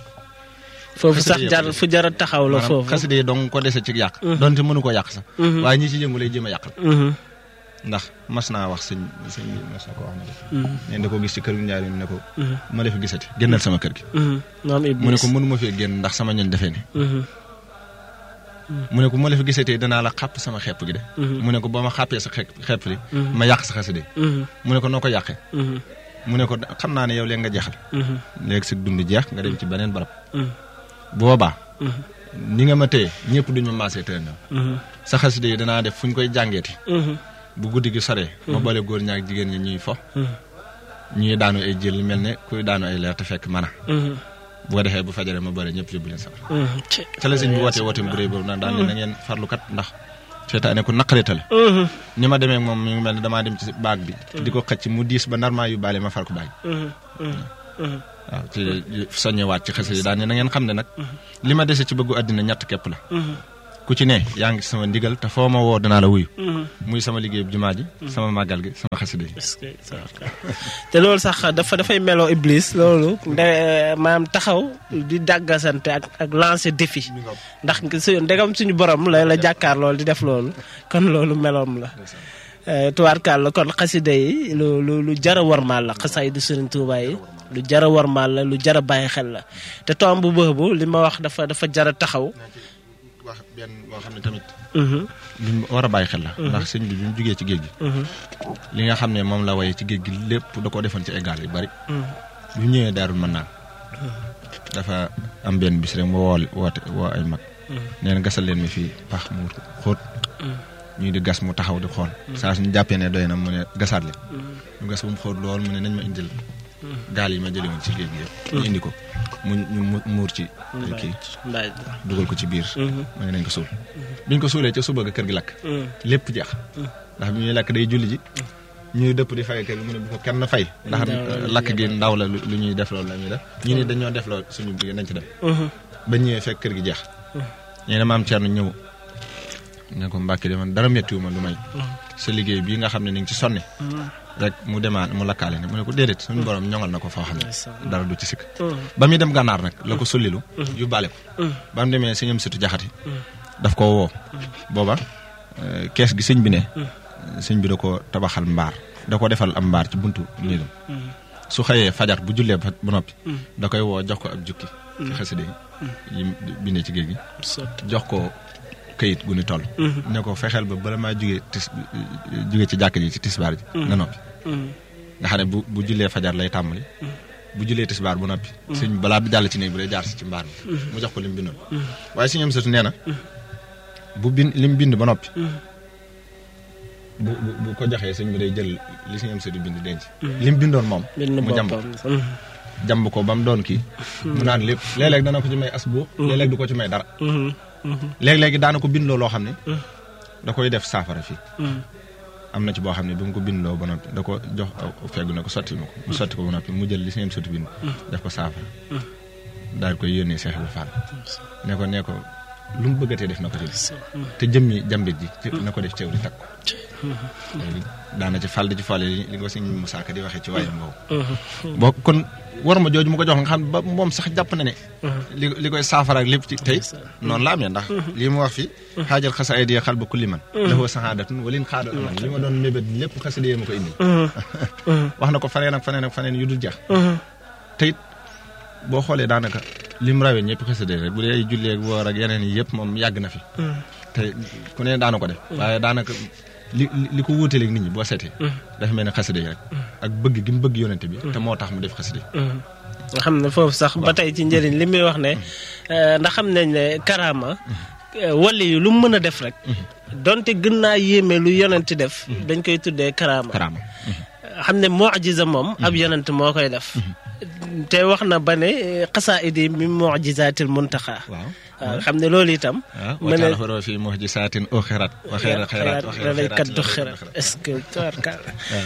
foofu sax jar fu jar a taxaw la foofu xasida yi dong ko dese ci yàq donte mënu ko yàq sax waaye ñi ci yëngu lay jéem a yàqal ndax mas naa wax sëñ sëñ bi mas na ko wax ne neen da ko gis ci kër gu njaay ne ko ma la fi gisati génnal sama kër gi mu ne ko mënuma fee génn ndax sama ñoñ defee ni mu ne ko ma la fi gisatee danaa la xàpp sama xepp gi de mu ne ko boo ma xàppee sa xepp li ma yàq sa xasida mu ne ko noo ko yàqee mu ne ko xam naa ne yow léegi nga jeexal léegi sa dund jeex nga dem ci beneen barab boobaa ni nga ma téye ñëpp duñu ma maasee téye sa xasida yi danaa def fu ñu koy jàngeeti bu guddi gi soree ma boole góor ñaak jigéen ñi ñuy fo ñuy daanu ay jël mel ne kuy daanu ay leer te fekk mën a bu ko defee bu fajaree ma boole ñëpp yóbbu leen safara ca la sëñ bi wootee woote bu rëy boobu naan daan ne na ngeen farlukat ndax seetaane ku naqarita la ni ma demee moom mi ngi mel ne damaa dem ci baag bi di ko xëcc mu diis ba nar maa yu baale ma far ko baag waaw ci soññewaat ci xasida yi daan ne na ngeen xam ne nag li ma dese ci bëggu àddina ñett képp la ku ci ne yaa ngi sama ndigal te foo ma woo danaa la wuyu muy sama liggéey bu jumaa ji sama màggal gi sama xasida yi te loolu sax dafa dafay meloo iblis loolu nde maam taxaw di dàggasante ak ak lancer défi ndax su ndegam suñu borom la la jàkkaar loolu di def loolu kon loolu meloom la tubaarkaal la kon xasida yi lu lu lu jara warmaal la xasaay du Sëriñ Tuubaa yi lu jara warmaal la lu jara bàyyi xel la te tomb boobu li ma wax dafa dafa jara taxaw wax benn boo xam ne tamit li mu war a bàyyi xel la ndax sëñ bi bi mu jugee ci géej gi li nga xam ne moom la waye ci géej gi lépp da ko defoon ci ay gaal yu bari bi mu ñëwee Daarul Mannaan dafa am benn bis rek mu woo woote woo ay mag nee na gasal leen mi fii pax mu xóot ñu di gas mu taxaw di xool saa suñu jàppee ne doy na mu ne gasaat leen ñu gas bu mu xóot lool mu ne nañ ma indil gaal yi ma jëlee woon ci géej gi yëpp ñu indi ko mu ñu muur ci kii dugal ko ci biir mu ne nañ ko suul biñ ko suulee ca suba ga kër gi lakk lépp jeex ndax bi ñuy lakk day julli ji ñuy dëpp di fay kër gi mu ne bu ko kenn fay ndax lakk gi ndaw la lu ñuy def loolu la ñuy def ñu ne dañoo def loolu suñu bi nañ ci dem ba ñëwee fekk kër gi jeex ñu ne maam Thierno ñëw ne ko Mbàkke de man dara méttiwu ma lu may sa liggéey bii nga xam ne ni ngi ci sonni rek mu demaan mu lakkaale ne mu ne ko déedéet suñu borom ñoŋal na ko foo xam ne dara du ci sikk ba muy dem gànnaar nag la ko sullilu yóbbaale ko ba mu demee sëñam sëtu jaxati daf ko woo booba kees gi sëñ bi ne sëñ bi da ko tabaxal mbaar da ko defal am mbaar ci buntu néegam su xëyee fajar bu jullee ba noppi da koy woo jox ko ab jukki ci xasida yi bindee ci géej gi jox ko kayit gu ni toll ne ko fexeel ba bala maa jugee tis jugee ci jàkk ji ci tisbaar ji nga noppi nga xam ne bu bu jullee fajar lay tàmbali bu jullee tisbaar bu noppi sëñ balaa bi jàll ci néeg bi day jaar si ci mbaar mi mu jox ko lim bindoon waaye sëñ am sëtu nee na bu bind lim bind ba noppi bu bu ko joxee sëñ bi day jël li sëñ am sëtu bind denc lim bindoon moom mu jàmb jàmb ko ba mu doon kii mu naan lépp léeg-léeg dana ko ci may as buux léeg-léeg du ko ci may dara léeg-léegi daana ko bindloo loo xam ne da koy def saafara fii am na ci boo xam ne bi mu ko bindloo ba noppi da ko jox feggu ne ko sotti ma ko mu sotti ko ba noppi mu jël li seen sotti bind def ko saafara daal koy yónnee Seex Ibra Faal ne ko ne ko lu mu bëggatee def na ko ci te jëmmi jàmbit ji na ko def ceew di takk ko léegi daana ci fàll di ci fàll li nga sëñ Musaa Ka di waxee ci waayam boobu boo kon war ma jooju mu ko jox nga xam ba moom sax jàpp na ne li li koy saafara ak lépp ci tey noonu la amee ndax lii mu wax fi xaajal xasaayid yi xal ba kulli man dafa saxaadatun walin xaadal aman li ma doon mébét lépp xasida yi ma ko indi wax na ko faneen ak faneen ak faneen yu dul jeex te it boo xoolee daanaka li mu rawee ñëpp xasida rek bu dee ay julli ak woor ak yeneen yi yëpp moom yàgg na fi te ku ne daana ko def waaye daanaka li li ko wuutaleeg nit ñi boo seetee dafa mel ne xasida yi rek ak bëgg gi mu bëgg yonente bi te moo tax mu def xasida yi nga xam ne foofu sax ba tey ci njëriñ li muy wax ne ndax xam nañ ne karaama wali yu lu mu mën a def rek donte gën naa yéeme lu yonente def dañ koy tuddee karaama karaama xam ne mu'jiza moom ab yonente moo koy def te wax na ba ne xasaayid yi min mu'jizaatil muntaxaa waaw xam ne loolu itam ma ne waaw fi mu'jizaatin uxirat wa xayra xayrat wa xayra kat du xirat est-ce que tubarkal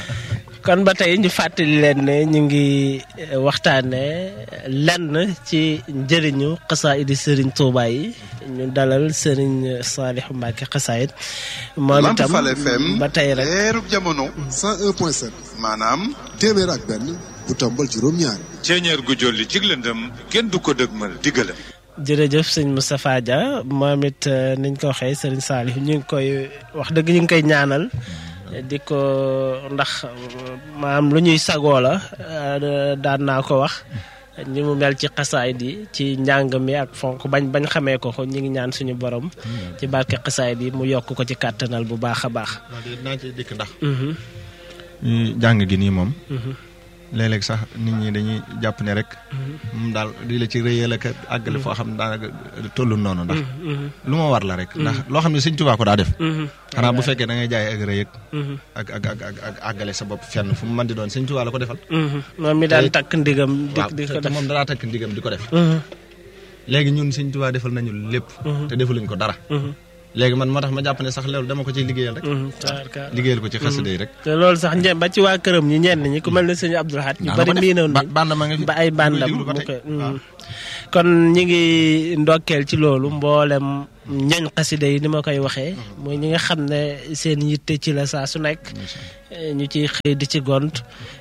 kon ba tey ñu fàttali leen ne ñu ngi waxtaane lenn ci njëriñu xasaayidi Sëriñ Tuubaa yi ñu dalal Sëriñ Saalihu Mbàkke xasaayid moom itam ba tey rek leerub jamono cent un point sept maanaam téeméer ak benn bu tombal juróom-ñaar ceeñeer gu jolli ci lëndëm kenn du ko dëgmal diggalam jërëjëf sëñ Moustapha Dia moom it niñ ko waxee Sëriñ Saalihu ñu ngi koy wax dëgg ñu ngi koy ñaanal di ko ndax maam lu ñuy sagoo la daan naa ko wax ni mu mel ci xasaayid yi ci njàng mi ak fonk bañ bañ xamee ko ko ñu ngi ñaan suñu borom ci barke xasaayid yi mu yokk ko ci kàttanal bu baax a baax naa ci dikk ndax jàng gi nii moom léeg-léeg sax nit ñi dañuy jàpp ne rek moom daal di la ci rëyal ak àggale foo xam ne daanaka tollu noonu ndax lu ma war la rek ndax loo xam ne Sëñ Tuubaa ko daa def xanaa bu fekkee da ngay jaay ak rëy ak ak ak ak àggale sa bopp fenn fu mu mën di doon Sëñ Tuubaa la ko defal moom mi daan takk ndigam di ko te moom danaa takk ndigam di ko def léegi ñun Sëñ Tuubaa defal nañu lépp te defaluñ ko dara léegi man moo tax ma jàpp ne sax loolu dama ko ciy liggéeyal rek liggéeyal ko ci xasida yi rek te loolu sax njëm ba ci waa këram ñi ñenn ñi ku mel ne sëñ Abdou Lahad ñu bari miinoon nañ bandama nga fi ba ay bandam kon ñi ngi ndokkeel ci loolu mboolem ñoñ xasida yi ni ma koy waxee mooy ñi nga xam ne seen yitte ci la saa su nekk ñu ciy xëy di ci gont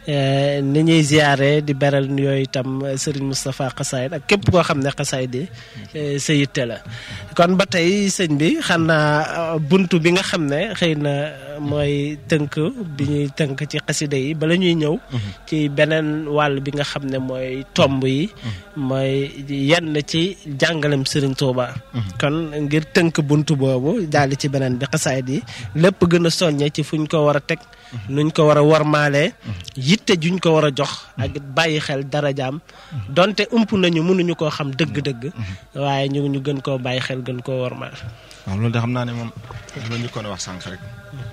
ni ñuy ziyaare di beral yooyu itam Serigne Moustapha Xasaayid ak képp koo xam ne xasaayid yi sa yitte la kon ba tey sëñ bi xam naa buntu bi nga xam ne xëy na mooy tënk bi ñuy tënk ci xasida yi bala ñuy ñëw ci beneen wàll bi nga xam ne mooy tomb yi mooy yenn ci jàngalem Serigne Touba kon ngir tënk buntu boobu daal ci beneen bi xasaayid yi lépp gën a soññe ci fuñ ko war a teg nuñ ko war a warmaalee yitte juñ ko war a jox ak bàyyi xel darajaam donte ump nañu mënuñu koo xam dëgg-dëgg waaye ñu ñu gën koo bàyyi xel gën koo warmaal. waaw loolu de xam naa ne moom la ñu ko wax sànq rek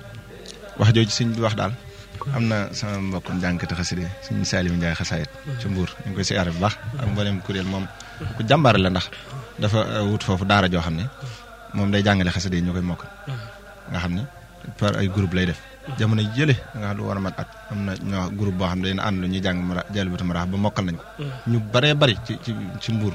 wax jooju sëñ bi wax daal am na sama mbokkum jànkati xasida sëñ Saliou Ndiaye xasaayit ci Mbuur ñu ngi koy siyaare bu baax ak mboolem kuréel moom ku jàmbaar la ndax dafa wut foofu daara joo xam ne moom day jàngale xasida yi ñu koy mokkal nga xam ne par ay groupe lay def jamono jële nga xam lu war a mat at am na ñoo groupe boo xam ne dañu ànd lu ñuy jàng mara Jalbatu Maraax ba mokkal nañ ko ñu baree bari ci ci ci Mbuur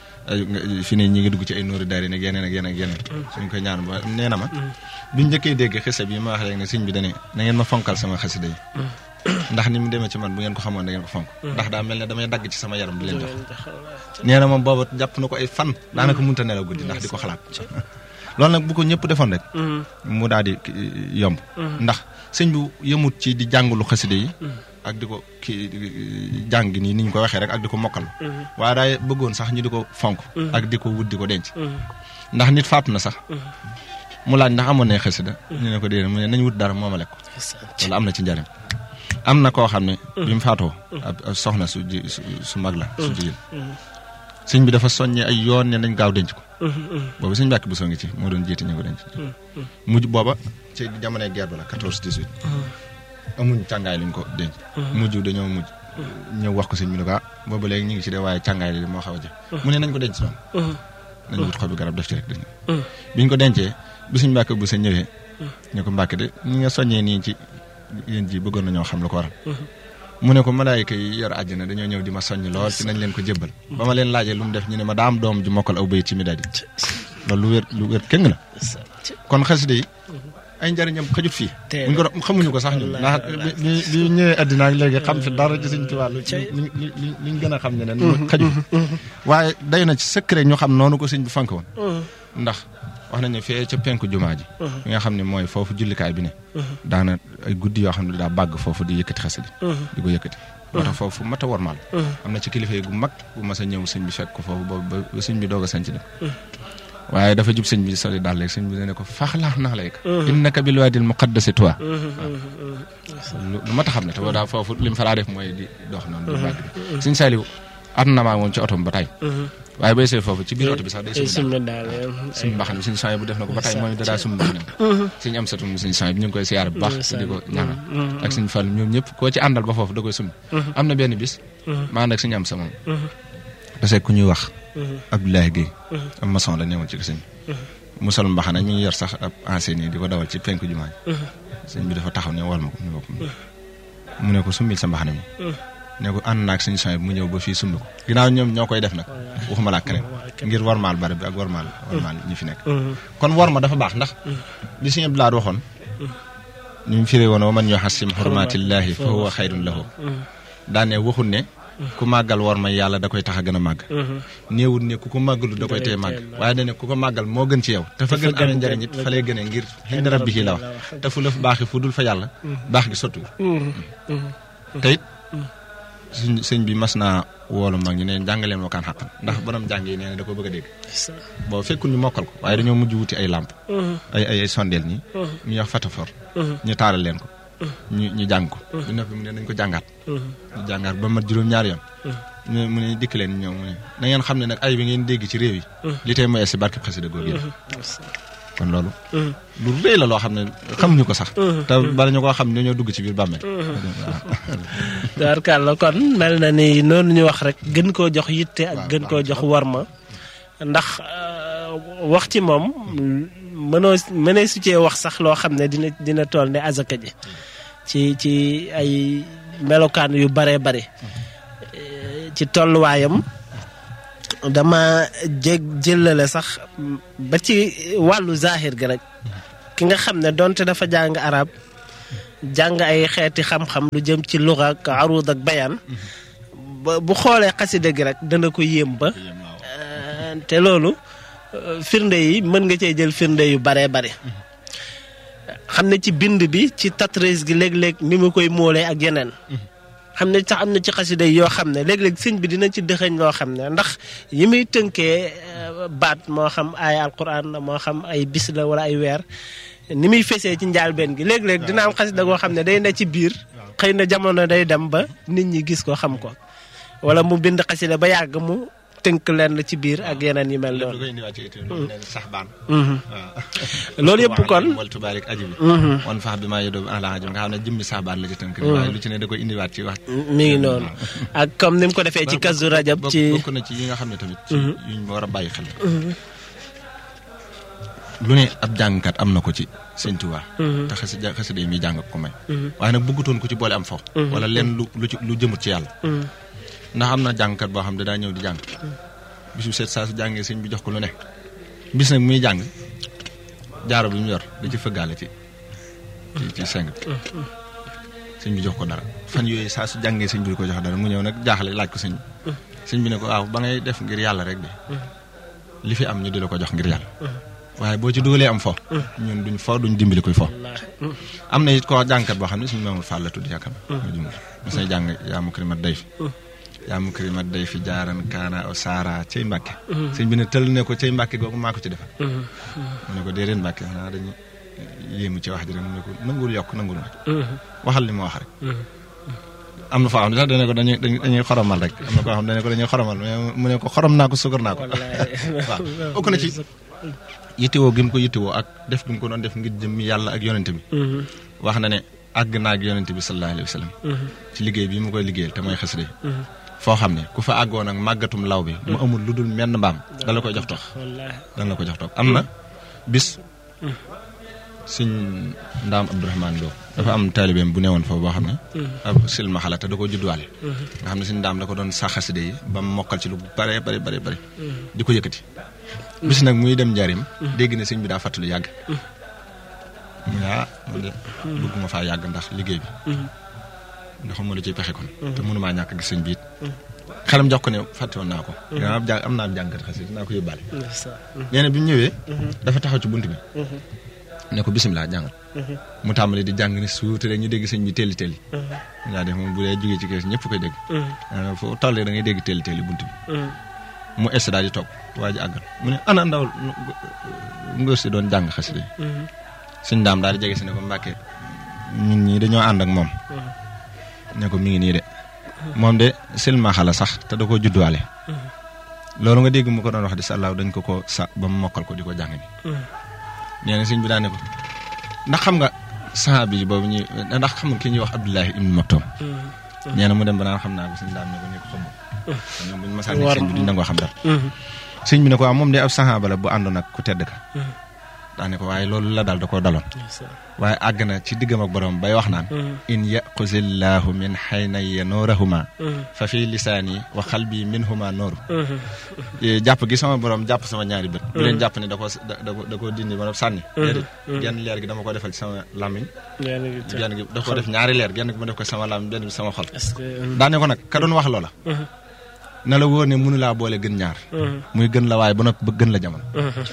fi ne ñi ngi dugg ci ay nóori daari nag yeneen ak yeneen ak yeneen suñ koy ñaan ba nee na ma biñ njëkkee dégg xisa bi ma wax rek ne sëñ bi dane na ngeen ma fonkal sama xasida yi ndax ni mu demee ci man bu ngeen ko xamoon da ngeen ko fonk ndax daa mel ne damay dagg ci sama yaram di leen jox nee na moom booba jàpp na ko ay fan daanaka munta nelaw guddi ndax di ko xalaat loolu nag bu ko ñëpp defoon rek mu daal di yomb ndax sëñ bu yëmut ci di jàngulu xasida yi ak di ko kii jàng nii ni ñu ko waxee rek ak di ko mokkal waaye daay bëggoon sax ñu di ko fonk ak di ko wut di ko denc ndax nit faatu na sax mu laaj ndax amoon na xasida ñu ne ko déedéet mu ne nañ wut dara moomale ko wala am na ci njariñ am na koo xam ne bi mu faatoo ab soxna su ji su mag la su jigéen sëñ bi dafa soññee ay yoon ne nañ gaaw denc ko boobu sëñ Mbàkke bu soo ngi ci moo doon jiite ñu ko denc mujj booba ci jamonoy guerre ba la quatorze dix-huit amuñ càngaay luñ ko denc mujj dañoo mujj ñëw wax ko sëñ bi ne ko ah booba léegi ñu ngi ci de waaye càngaay li moo xaw a jëf mu ne nañ ko denc noonu nañ wut xobi garab def ci rek dañ biñ ko dencee bi sëñ Mbàkke bu sa ñëwee ñu ko Mbàkke de ñi nga soññee nii ci yéen ji bëggoon na ñoo xam lu ko waral mu ne ko malaayika yi yor àjjana dañoo ñëw di ma soññ lool ci nañ leen ko jébbal ba ma leen laajee lu mu def ñu ne ma daam doom ju mokkal aw bayit ci mi daal di loolu lu wér lu wér kéng la kon xasida yi ay njariñam xajut fii buñ ko xamuñu ko sax ñun ndax bi bi ñëwee àddina ak léegi xam fi dara ci Sëñ Tuubaa li liñ gën a xam ne nen xajut waaye day na ci secret ñu xam noonu ko sëñ bi fank woon ndax wax nañu fee ca penku jumaa ji bi nga xam ne mooy foofu jullikaay bi ne daana ay guddi yoo xam ne daa bàgg foofu di yëkkati xasida di ko yëkkati moo tax foofu mat a wormaal am na ci kilifa yi gu mag bu mas a ñëw sëñ bi fekk ko foofu ba ba sëñ bi doog a sanc dem waaye dafa jub sëñ bi soli daal léegi sëñ bi ne ko faxlaax naa lay ko innaka bil waadil muqaddasi toi lu mat a xam ne te daa foofu li mu fa daa def mooy di dox noonu di bàgg bi sëñ Saliou ànd na maa moom ci otom ba tey waaye bay see foofu ci biir oto bi sax day sumb daal suñu mbaxan bi suñu sang bu def na ko ba tey mooy dadaa sumb mbaxanam suñu am satum suñu sang bi ñu ngi koy siyaar bu baax di ko ñaanal ak suñu fàll ñoom ñëpp koo ci àndal ba foofu da koy sumb am na benn bis maa ànd ak suñu am sa moom parce que ku ñuy wax Abdoulaye Guèye am maçon la newoon ci ko sëñ mu sol mbaxana ñu ngi yor sax ab enseigne di ko dawal ci penku jumaa sëñ bi dafa taxaw ne wal ma ko ñu bokk mu ne ko summil sa mbaxana mi ne ko ànd naag suñu sang mu ñëw ba fii sumb ko ginnaaw ñoom ñoo koy def nag waxuma laa keneen ngir warmaal barab bi ak warmaal warmaal ñi fi nekk kon war ma dafa baax ndax li suñu Abdoulaye waxoon ñu mu firee woon wa man yuhassim hurmaatillahi fa huwa xayrun lahu daane waxul ne ku màggal war ma yàlla da koy tax a gën a màgg néewul ne ku ko màggalu da koy tee màgg waaye dane ku ko màggal moo gën ci yow te fa gën amee njëriñ it fa lay gënee ngir xinda rabbihi la wax te fu la baaxi fu dul fa yàlla baax gi sottu te it suñ sëñ bi mas naa woolu mag ñi ne jàngaleen wakaan xaqan ndax borom jàng yi nee na da ko bëgg a dégg boo fekkul ñu mokkal ko waaye dañoo mujj wuti ay làmp ay ay sondeel nii ñu wax fatafor ñu taaral leen ko ñu ñu jàng ko bu noppi mu ne nañ ko jàngaat ñu jàngaat ba mat juróom-ñaari yoon ñu mu ne dikk leen ñoom mu ne na ngeen xam ne nag ay bi ngeen dégg ci réew yi li tey mooy si barkeb xasida googu kon loolu lu rëy la loo xam ne xamuñu ko sax te bala ñu koo xam ne dañoo dugg ci biir bàmmeel tubaarkàlla kon mel na ni noonu ñu wax rek gën koo jox yitte ak gën koo jox warma ndax wax ci moom mënoo mënee su cee wax sax loo xam ne dina dina toll ne azaka ji ci ci ay melokaan yu bare bare ci tolluwaayam dama jég jëlale sax ba ci wàllu zahir gi rek ki nga xam ne donte dafa jàng arab jàng ay xeeti xam-xam lu jëm ci luga ak arud ak bayaan bu xoolee xasida gi rek dana ko yéem ba te loolu firnde yi mën nga cee jël firnde yu bare bare xam ne ci bind bi ci tatris gi léeg-léeg ni mu koy móolee ak yeneen xam ne sax am na ci xasida yi yoo xam ne léeg-léeg sëñ bi dina ci dëxëñ loo xam ne ndax yi muy tënkee baat moo xam ay alquran la moo xam ay bis la wala ay weer ni muy fesee ci njaalbeen gi léeg-léeg dina am xasida goo xam ne day ne ci biir xëy na jamono day dem ba nit ñi gis ko xam ko wala mu bind xasida ba yàgg mu tënk leen ci biir ak yeneen yu mel noonu loolu yëpp kon waltu barik aji bi wan fax bi maa yódoo ala aji nga xam ne jëmmi saxbaan la ci tënk waaye lu ci ne da koy indiwaat ci wax mi ngi noonu ak comme ni mu ko defee ci kazu rajab ci bokk na ci yi nga xam ne tamit yuñ war a bàyyi xel lu ne ab jàngkat am na ko ci Sëñ Tuubaa te xasi xasida yi muy jàng ko may waaye nag bëggutoon ko ci boole am fo wala leen lu lu lu jëmut ci yàlla ndax am na jàngkat boo xam ne daa ñëw di jàng bisu seet saa su jàngee sëñ bi jox ko lu ne bis nag muy jàng jaaro bi mu yor da ci fëggaale ci ci ci seng bi sëñ bi jox ko dara fan yooyu saa su jàngee sëñ bi ko jox dara mu ñëw nag jaaxle laaj ko sëñ bi sëñ bi ne ko waaw ba ngay def ngir yàlla rek de li fi am ñu di la ko jox ngir yàlla waaye boo ci dugalee am fo ñun duñ fo duñ dimbali koy fo am na it koo jàngkat boo xam ne suñu Mamadou Fall la tudd yaakaar ma jumul mos na jàng yaa mu karimat day fi yaa mu karimat day fi jaaran kaana o saara cay Mbàkke sëñ bi ne tël ne ko cay Mbàkke googu maa ko ci defal mu ne ko déedéet Mbàkke xanaa dañu yéemu ci wax ji rek mu ne ko nangul yokk nangul ma waxal li ma wax rek am na foo xam ne sax dana ko dañuy dañuy xoromal rek am na koo xam ne dana ko dañuy xoromal mu ne ko xorom naa ko suukar naa ko waaw bokk na ci yittewoo gi mu ko yittewoo ak def gi mu ko doon def ngir jëm yàlla ak yonente bi wax na ne àgg naa ak yonente bi sallallahu alayhi wa sallam ci liggéey bi mu koy liggéeyal te mooy xasida foo xam ne ku fa àggoon ak màggatum law bi mu amul lu dul menn mbaam dala koy jox toog dala la koy jox toog am na bis sëñ ndaam Abdourahmane Lo dafa am taalibeem bu newoon foofu boo xam ne ab silma xala te da ko juddwaale nga xam ne sëñ ndaam da ko doon sax xasida yi ba mu mokkal ci lu bare bare bare bare di ko yëkkati bis nag muy dem njaarim dégg na sëñ bi daa fàttali yàgg mu ne ah man de bëgguma faa yàgg ndax liggéey bi ndax xam ma lu ciy pexe kon te mënumaa ñàkk gis sëñ bi it xelam jox ko ne fàtte woon naa ko am jàng am naa am jàngkat xasida naa ko yóbbaale nee na bi mu ñëwee dafa taxaw ci bunt bi ne ko bisimilah jàngal mu tàmbali di jàng ne suuti rek ñu dégg sëñ bi telli telli ngaa def moom bu dee jógee ci kees ñëpp koy dégg foo tollee da ngay dégg telli telli bunt bi mu es daal di toog waa ji àggal mu ne ana ndaw ngóor si doon jàng xasida yi suñ daam daal di jege si ne ko Mbàkke ñun ñii dañoo ànd ak moom ne ko mi ngi nii de moom de silmaxa la sax te da ko judduwaale loolu nga dégg mu ko doon wax di sàllaaw dañ ko ko sa ba mu mokkal ko di ko jàng ni nee na sëñ bi daa ne ko ndax xam nga sahabi yi boobu ñuy ndax xam nga ki ñuy wax Abdullahi ibn Maktum nee na mu dem ba naan xam naa ko suñ daam ne ko ne ko xam ñoom buñu masaan ne sëñ bi duñ nangoo xam dara sëñ bi ne ko waaw moom de ab sahaba la bu àndoon ak ku tedd ka daane ko waaye loolu la daal da koo daloon waaye àgg na ci diggam ak borom bay wax naan in yaquzillahu min xaynaya noorahuma fa fi lisaani wa xalbi minhuma nooru jàpp gi sama borom jàpp sama ñaari bët bu leen jàpp ne da ko da ko dindi ba sànni déedéet genn leer gi dama ko defal ci sama làmmiñ genn gi da ko def ñaari leer genn gi ma def ko sama làmmiñ benn bi sama xol daane ko nag ka doon wax loola na la wóor ne mënu laa boole gën ñaar muy gën la waaye ba noppi ba gën la jamono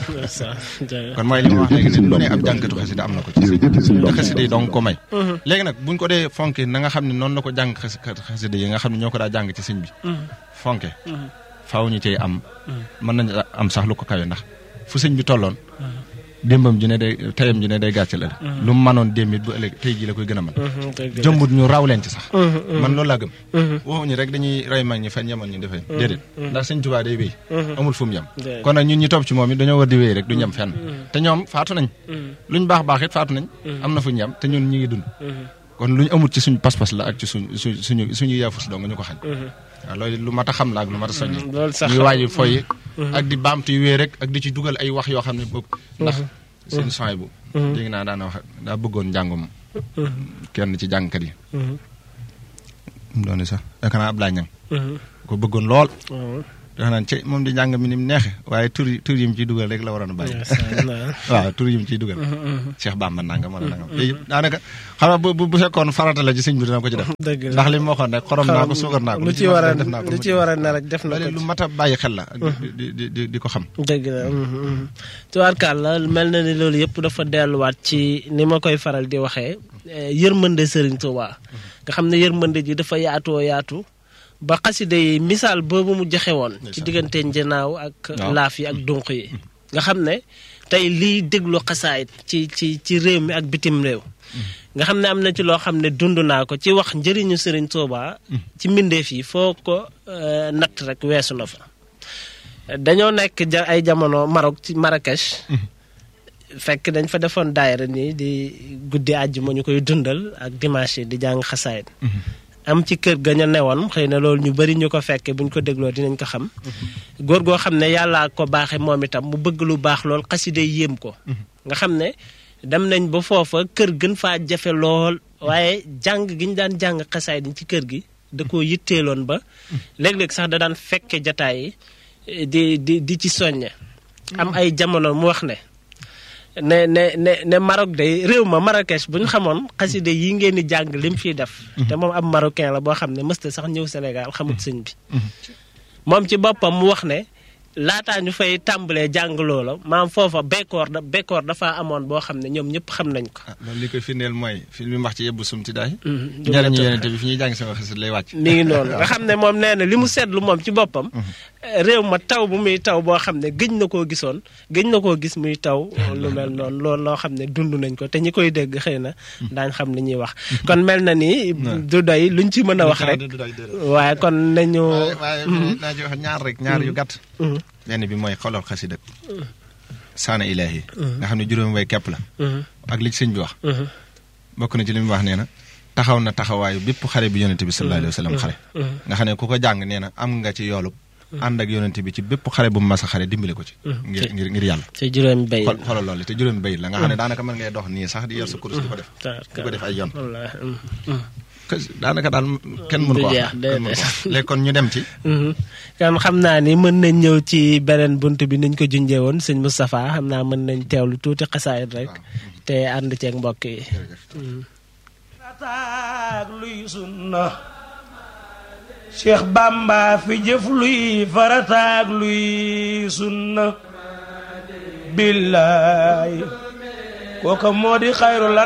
kon mooy li ma wax léegi ne lu ne ab jàngkatu xasida am na ko ci te xasida yi donc ko may léegi nag buñ ko dee fonke na nga xam ne noonu la ko jàng xasida yi nga xam ne ñoo ko daa jàng ci sëñ bi fonke faaw ñu cey am mën nañ am sax lu ko kawe ndax fu sëñ bi tolloon démbam ji ne day tayam ji ne day gàccal ëllëg lu mu mënoon démb it bu ëllëg tey ji la koy gën a mën jëmbut ñu raw leen ci sax man loolu laa gëm waxuñu rek dañuy rey mag ñi fan yemoon ñu defee déedéet ndax sëñ Tuubaa day wéy amul fu mu yem kon nag ñun ñi topp ci moom it dañoo war di wéy rek duñu yem fenn te ñoom faatu nañ luñ baax baax it faatu nañ am na fu ñu yem te ñun ñi ngi dund kon luñ amul ci suñu pas-pas la ak ci suñ suñ suñu suñu yaafus dong ñu ko xañ waaw loolu lu mat a xam la ak lu mat a soññi ñuy waaji foyi ak di baamtu yu wéy rek ak di ci dugal ay wax yoo xam ne boog ndax seen soy bu dégg naa daana wax daa bëggoon njàngum kenn ci jàngkat yi mu doon sax yaakaar naa Ablaye Niang ko bëggoon lool dafa naan ci moom di njàng mi ni mu neexe waaye tur yi tur yi mu ciy dugal rek la waroon a bàyyi waaw tur yi mu ciy dugal Cheikh Bamba nangam wala nangam yooyu daanaka xam nga bu bu fekkoon farata la ci sëñ bi dina ko ci def ndax li mu waxoon rek xorom naa ko suukar naa ko lu ci war a lu ci war a ne rek def na ko lu mat a bàyyi xel la di di di di ko xam dëgg la tubaarkàlla mel na ni loolu yëpp dafa delluwaat ci ni ma koy faral di waxee yërmande Serigne Touba nga xam ne yërmande ji dafa yaatoo yaatu ba xasida yi misaal boobu mu joxe woon ci diggante njanaaw ak laaf yi ak dunq yi nga xam ne tey liy déglu xasaayit ci ci ci réew mi ak bitim réew nga xam ne am na ci loo xam ne dund naa ko ci wax njëriñu Serigne Touba ci mbindeef yi foo ko natt rek weesu na fa dañoo nekk ja ay jamono Maroc ci Marrakech fekk dañ fa defoon daayira nii di guddi àjjuma ñu koy dundal ak dimanche di jàng xasaayit am ci kër ga ñu newoon xëy na loolu ñu bari ñu ko fekkee buñ ko dégloo dinañ ko xam góor goo xam ne yàllaa ko baaxe moom itam mu bëgg lu baax lool xasida yéem ko nga xam ne dem nañ ba foofa kër gën faa jafe lool waaye jàng gi ñu daan jàng xasaay di ci kër gi da koo yitteeloon ba léeg-léeg sax da daan fekke jataay yi di di di ci soññe am ay jamono mu wax ne ne ne ne ne Maroc day réew ma Marrakech bu ñu xamoon xaside yi ngeen di jàng lim fiy def te moom ab marocain la boo xam ne mësta sax ñëw Sénégal xamut sëñ bi moom ci boppam mu wax ne laataa ñu fay tàmbalee jàng loola maam foofa bekkoor da bekkoor dafa amoon boo xam ne ñoom ñëpp xam nañ ko loolu li koy firndeel mooy fi mu wax ci yebbu sumti daay njëriñu yenente bi fi ñuy jàng sama xasit lay wàcc mi ngi noonu nga xam ne moom nee na li mu seetlu moom ci boppam réew ma taw bu muy taw boo xam ne gëj na koo gisoon gëj na koo gis muy taw lu mel noonu loolu loo xam ne dund nañ ko te ñi koy dégg xëy na daañ xam li ñuy wax kon mel na ni du doy luñ ci mën a wax rek waaye kon nañu waaye naa ci wax ñaar rek ñaar yu gàtt benn bi mooy xolal xasida saana ilaahi nga xam ne juróomi way kepp la ak li ci sëñ bi wax bokk na ci li mu wax nee na taxaw na taxawaayu bépp xare bi yonente bi sallallahu alayhi wa sallam xare nga xam ne ku ko jàng nee na am nga ci yoolub ànd ak yonente bi ci bépp xare bu mu mas a xare dimbale ko ci ngir ngir ngir yàlla te juróomi bay xoolal loolu te juróomi bay la nga xam ne daanaka mën ngay dox nii sax di yor sa kurus di ko def di ko def ay yoon daanaka daal kenn mënu ko wax léegi kon ñu dem ci kon xam naa ni mën nañ ñëw ci beneen bunt bi niñ ko junjee woon sëñ Moustapha xam naa mën nañ teewlu tuuti xasaayit rek te ànd ceeg mbokk yi farataak luy sunna Cheikh Bamba fi jëf luy farataak luy sunna billaay kooka moo di xayru lan